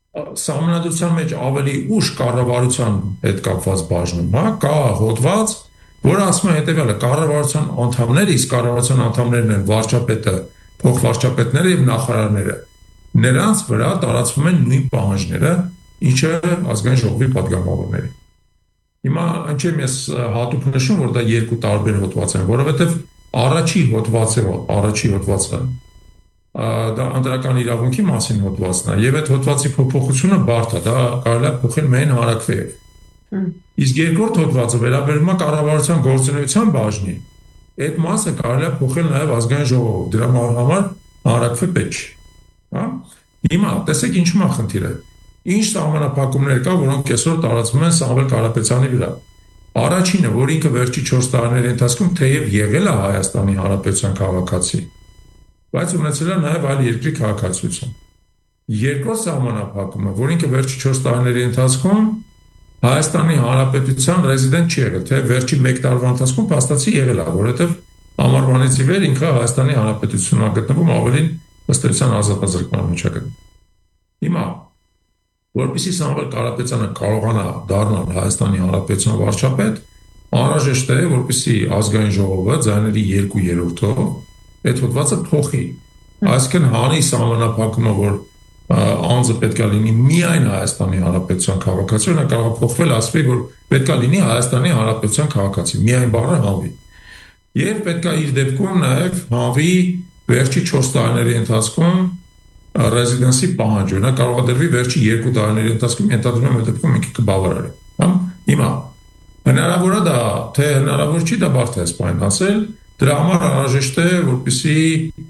[SPEAKER 3] Սահմանադրության մեջ ավելի ուշ կառավարության հետ կապված բաժնում, հա, կա հոդված, որը ասում է հետևյալը. կառավարության անդամները, իսկ կառավարության անդամներն են վարչապետը, փոխվարչապետները եւ նախարարները։ Նրանց վրա տարածվում են նույն պահանջները, ինչը ազգային ժողովի պատգամավորների։ Հիմա ինչի՞ ես հատուկ նշում, որ դա երկու տարբեր հոդված են, որովհետեւ առաջի հոդվածը, առաջի հոդվածը դա անդրական իրավունքի մասին հոդվածն է, եւ այդ հոդվածի փոփոխությունը բարդ է, դա կարելի է փոխել միայն հարակվեև։ Իսկ երկրորդ հոդվածը վերաբերում է կառավարության գործունեության բաժնի։ Այդ մասը կարելի է փոխել նաեւ ազգային ժողովով, դրա համար հարակվե պետք չէ, հա։ Հիմա տեսեք ինչու՞ է խնդիրը։ Ինչ սահմանափակումներ կա, որոնք այսօր տարածվում են Սամվել Կարապետյանի վրա։ Առաջինը, որ ինքը վերջի չորս տարիների ընթացքում թեև եղել է Հայաստանի Հանրապետության քաղաքացի, բայց ունեցել է նաև այլ երկրի քաղաքացիություն։ Երկրորդ սահմանափակումը, որ ինքը վերջի չորս տարիների ընթացքում Հայաստանի Հանրապետության ռեզիդենտ չի եղել, թե վերջի մեկ տարվա ընթացքում փաստացի եղել է, որովհետև ամառվանից ի վեր ինքը Հայաստանի Հանրապետությունում է գտնվում, ավելին ըստ էության ազատազրկման մեջ է գտնվում։ Հիմա, որպեսզի Սամվել Կարապետյանը կարողանա դառնալ Հայաստանի Հանրապետության վարչապետ, անհրաժեշտ է, որպեսզի ազգային ժողովը ձայների երկու երրորդով այդ հոդվածը փոխի։ Այսինքն հանի սահմանափակումը, որ անձը պետք է լինի միայն Հայաստանի Հանրապետության քաղաքացի, նա կարող է փոխվել, ասվի, որ պետք է լինի Հայաստանի Հանրապետության քաղաքացի, միայն բառը հանվի։ Եվ պետք է իր դեպքում նաև հանվի վերջի չորս տարիների ընթացքում ռեզիդենսի պահանջը, նա կարող է դրվի վերջի երկու տարիների ընթացքում, ենթադրում եմ այդ դեպքում ինքը կբավարարի։ Հիմա հնարավոր է դա, թե հնարավոր չի, դա բարդ է սպայն ասել, դրա համար անհրաժեշտ է, որպեսզի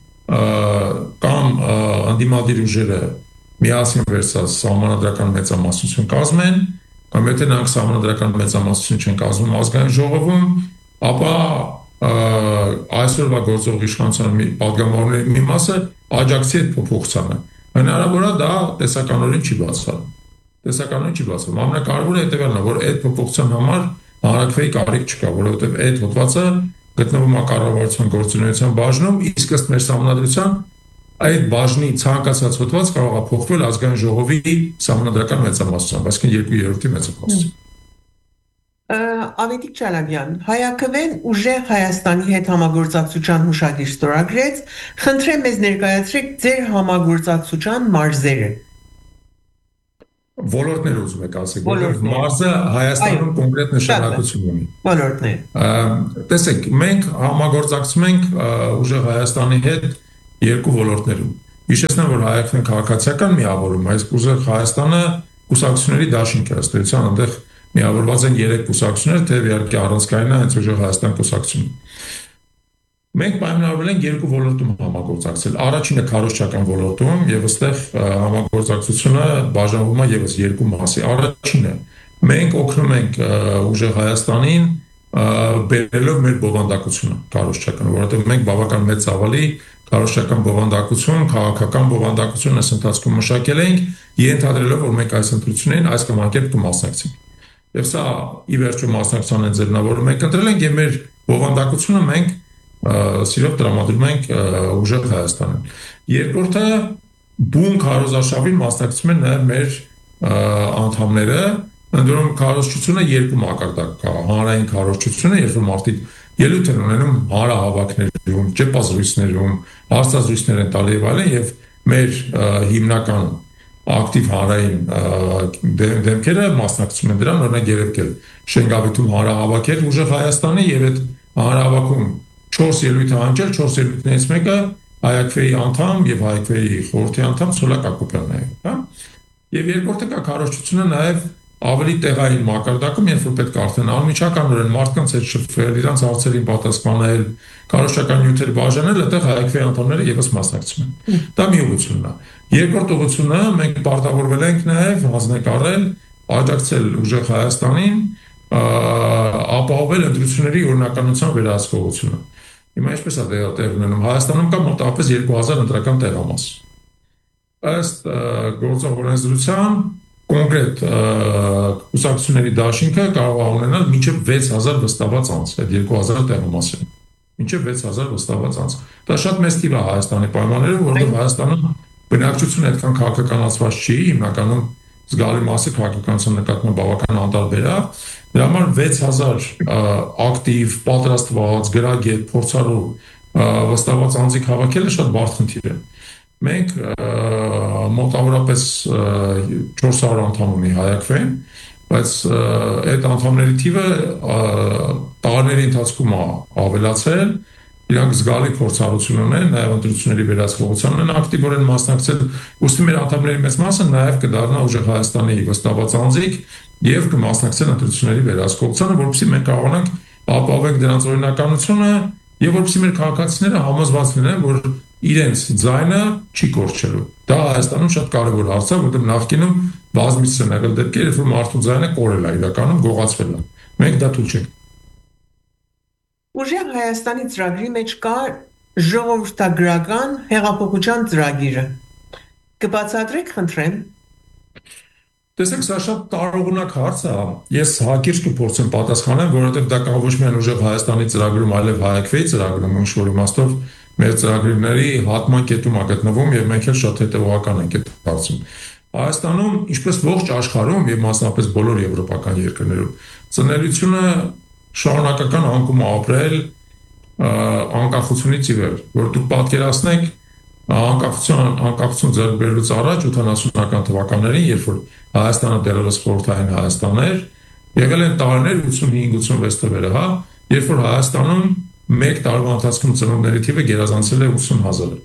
[SPEAKER 3] կամ անդիմադիր ուժերը միասին վերցած սահմանադրական մեծամասնություն կազմեն, կամ եթե նրանք սահմանադրական մեծամասնություն չեն կազմում ազգային ժողովում, ապա այսօրվա գործող իշխանության պատգամավորների մի մասը աջակցի այդ փոփոխությանը։ Հնարավոր է դա տեսականորեն չի բացառում։ Տեսականորեն չի բացառում։ Ամենակարևորը հետևյալն է, որ այդ փոփոխության համար հանրակրվեի կարիք չկա, որովհետև այդ հոդվածը գտնվում է կառավարության գործունեության բաժնում, իսկ ըստ մեր սահմանադրության այդ բաժնի ցանկացած հոդված կարող է փոխվել ազգային ժողովի սահմանադրական մեծամասնությամբ, այսինքն երկու երրորդի մեծամասնությամբ։
[SPEAKER 1] Ավետիք Չալաբյան, Հայաքվեն ուժեղ Հայաստանի հետ համագործակցության հուշագիր ստորագրեց, խնդրեմ մեզ ներկայացրեք ձեր համագործակցության մարզերը։
[SPEAKER 3] Ոլորտներ ուզում եք ասեք, որովհետև մարզը Հայաստանում կոնկրետ նշանակություն ունի։
[SPEAKER 1] Ոլորտներ։
[SPEAKER 3] Տեսեք, մենք համագործակցում ենք ուժեղ Հայաստանի հետ երկու ոլորտներում։ Հիշեցնեմ, որ Հայաքվեն քաղաքացիական միավորում է, իսկ ուժեղ Հայաստանը կուսակցությունների դաշինք է, ըստ էության այնտեղ միավորված են երեք կուսակցություններ, թեև իհարկե առանցքային է հենց ուժեղ Հայաստան կուսակցությունը։ Մենք պայմանավորվել ենք երկու ոլորտում համագործակցել։ Առաջինը քարոզչական ոլորտում եւ այստեղ համագործակցությունը բաժանվում է եւս երկու մասի։ Առաջինը մենք օգնում ենք ուժեղ Հայաստանին բերելով մեր բովանդակությունը քարոզչական, որովհետեւ մենք բավական մեծ ծավալի քարոզչական բովանդակություն, քաղաքական բովանդակություն այս ընթացքում մշակել ենք, ենթադրելով, որ մենք այս ընտրություններին այս կամ այն կերպ կմասնակցենք։ Եվ սա ի վերջո մասնակցության են ձեռնավորում ենք ընտրել ենք եւ մեր բովանդակությունը մենք սիրով տրամադրում ենք ուժեղ Հայաստանին։ Երկրորդը բուն քարոզարշավին մասնակցում են նաև մեր անդամները, ընդդեմ քարոզչությունը երկու մակարդակ կա, հանրային քարոզչությունը, երբ որ մարդիկ ելույթ են ունենում հանրահավաքներում, ճեպազրույցներում, հարցազրույցներ են տալի եւ այլն, եւ մեր հիմնական ակտիվ հանրային դեմքերը մասնակցում են դրան, օրինակ երևել Շենգավիթում հանրահավաքեր ուժեղ Հայաստանի եւ այդ հանրահավաքում չորս ելույթ հանջել, չորս ելույթներից մեկը Հայաքվեի անդամ եւ Հայաքվեի խորհրդի անդամ Սոլակ Ակոբյանն է, հա։ Եվ երկրորդը կա քարոզչությունը նաեւ ավելի տեղային մակարդակում, երբ որ պետք է արդեն անմիջականորեն մարդկանց հետ շփվել, իրանց հարցերին պատասխանել, քարոզչական նյութեր բաժանել, այդտեղ Հայաքվեի անդամները եւս մասնակցում են։ Դա մի ուղղությունն է։ Երկրորդ ուղղությունը մենք պարտավորվել ենք նաեւ հանձնակառել, աջակցել ուժեղ Հայաստանին, ապահովել ընտրությունների օրինականության վերահսկողությունը։ Հիմա ինչպես է դա տեղ ունենում, Հայաստանում կա մոտավորապես երկու հազար ընտրական տեղամաս։ Ըստ գործող օրենսդրության կոնկրետ կուսակցությունների դաշինքը կարող է ունենալ մինչև վեց հազար վստահված անձ, այդ երկու հազար տեղամասին։ Մինչև վեց հազար վստահված անձ։ Դա շատ մեծ թիվ է Հայաստանի պայմաններում, որովհետև Հայաստանը բնակչությունը այդքան քաղաքականացված չի, հիմնականում զգալի մասը քաղաքականության նկատմամբ բավական անտարբեր է։ Դրա համար վեց հազար ակտիվ, պատրաստված, գրագետ, փորձառու վստահված անձիկ հավաքելը շատ բարդ խնդիր է։ Մենք մոտավորապես չորս հարյուր անդամ ունի Հայաքվեն, բայց այդ անդամների թիվը տարիների ընթացքում է ավելացել, իրանք զգալի փորձառություն ունեն, նաև ընտրությունների վերահսկողության են ակտիվորեն մասնակցել, ուստի մեր անդամների մեծ մասը նաև կդառնա ուժեղ Հայաստանի վստահված անձիկ եւ կմասնակցեն ընտրությունների վերահսկողությանը, որովհետեւ մենք կարողանանք ապահովենք դրանց օրինականությունը եւ որովհետեւ մեր քաղաքացիները համոզված լինեն, որ իրենց ձայնը չի կորչելու։ Դա Հայաստանում շատ կարևոր հարց է, որովհետեւ նախկինում բազմիցս են եղել դեպքեր, երբ որ մարդու ձայնը կորել է, իրականում գողացվել է։ Մենք դա թույլ չենք։
[SPEAKER 1] Ուժեղ Հայաստանի ծրագրի մեջ կա ժողովրդագրական հեղափոխության ծրագիրը։ Կբացատրեք, խնդրեմ։
[SPEAKER 3] Տեսեք, սա շատ տարողունակ հարց է։ Ես հակիրճ կփորձեմ պատասխանել, որովհետև դա կա ոչ միայն ուժեղ Հայաստանի ծրագրում, այլև Հայաքվեի ծրագրում, ինչ-որ իմաստով մեր ծրագրերի հատման կետում է գտնվում եւ մենք էլ շատ հետեւողական ենք այդ հարցում։ Հայաստանում, ինչպես ողջ աշխարհում եւ մասնապես բոլոր եվրոպական երկրներում, ծնելիությունը շարունակական անկում ապրել անկախությունից ի վեր, որ դուք պատկերացնեք անկախություն անկախություն ձեռք բերելուց առաջ ութանասունական թվականներին, երբ որ Հայաստանը դեռևս խորհրդային Հայաստան էր, եղել են տարիներ ութսունհինգ ութսունվեց թվերը, հա, երբ որ Հայաստանում մեկ տարվա ընթացքում ծնողների թիվը գերազանցել է ութսուն հազարը։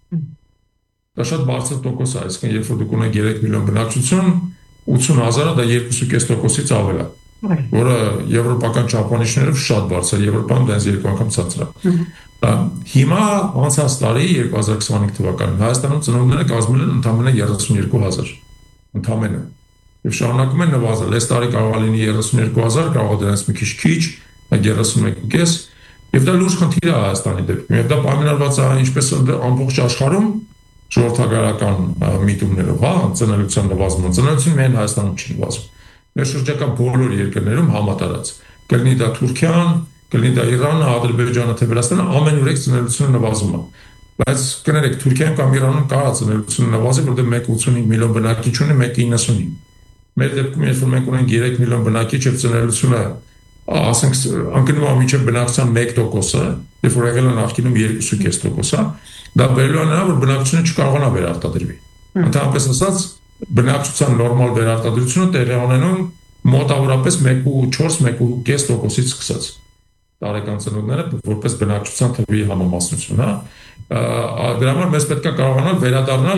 [SPEAKER 3] Դա շատ բարձր տոկոս է, այսինքն երբ որ դուք ունեք երեք միլիոն բնակչություն, ութսուն հազարը դա երկու կես տոկոսից ավել է, որը եվրոպական չափանիշներով շատ բարձր է, Եվրոպայում դա երկու անգամ ցածր է։ Հիմա անցած տարի երկու հազար քսանհինգ թվականին Հայաստանում ծնողները կազմել են ընդամենը երեսունյերկու հազար, ընդամենը, եւ շարունակում են նվազել։ Այս տարի կարող է լինի երեսունյերկու հազար, կարող է դրանից մի քիչ քիչ, երեսունմեկ կես, եւ դա լուրջ խնդիր է Հայաստանի դեպքում, եւ դա պայմանավորված է ինչպես ամբողջ աշխարհում ժողովրդագրական միտումներով, հա, ծնելիության նվազումը, ծնելիությունը միայն Հայաստանում չի նվազում։ Մեր շրջակա բոլոր երկրներում համատարած, կլինի դա Թուրքիան, կլինի դա Իրանը, Ադրբեջանը, թե Վրաստանը, ամենուրեք ծնելիությունը նվազում է։ Բայց կներեք, Թուրքիայում կամ Իրանում կարա ծնելիությունը նվազի, որտեղ մեկ ութսունհինգ միլիոն բնակիչ ունի, մեկը իննսունհինգ։ Մեր դեպքում, երբ որ մենք ունենք երեք միլիոն բնակիչ եւ ծնելիությունը, ասենք, անկնում է մինչև բնակչության մեկ տոկոսը, երբ որ եղել է նախկինում երկու կես տոկոս, դա բերելու է նրան, որ բնակչությունը չկարողանա վերարտադրվի։ Ընդհանրապես ասած, բնակչության նորմալ վերարտադրությունը տեղի ունենում մոտավորապես մեկ կես չորս մեկ կես տոկոսից սկսած։ Տարեկան ծնողները որպես բնակչության թվի համամասնություն, հա։ Դրա համար մեզ պետք է կարողանալ վերադառնալ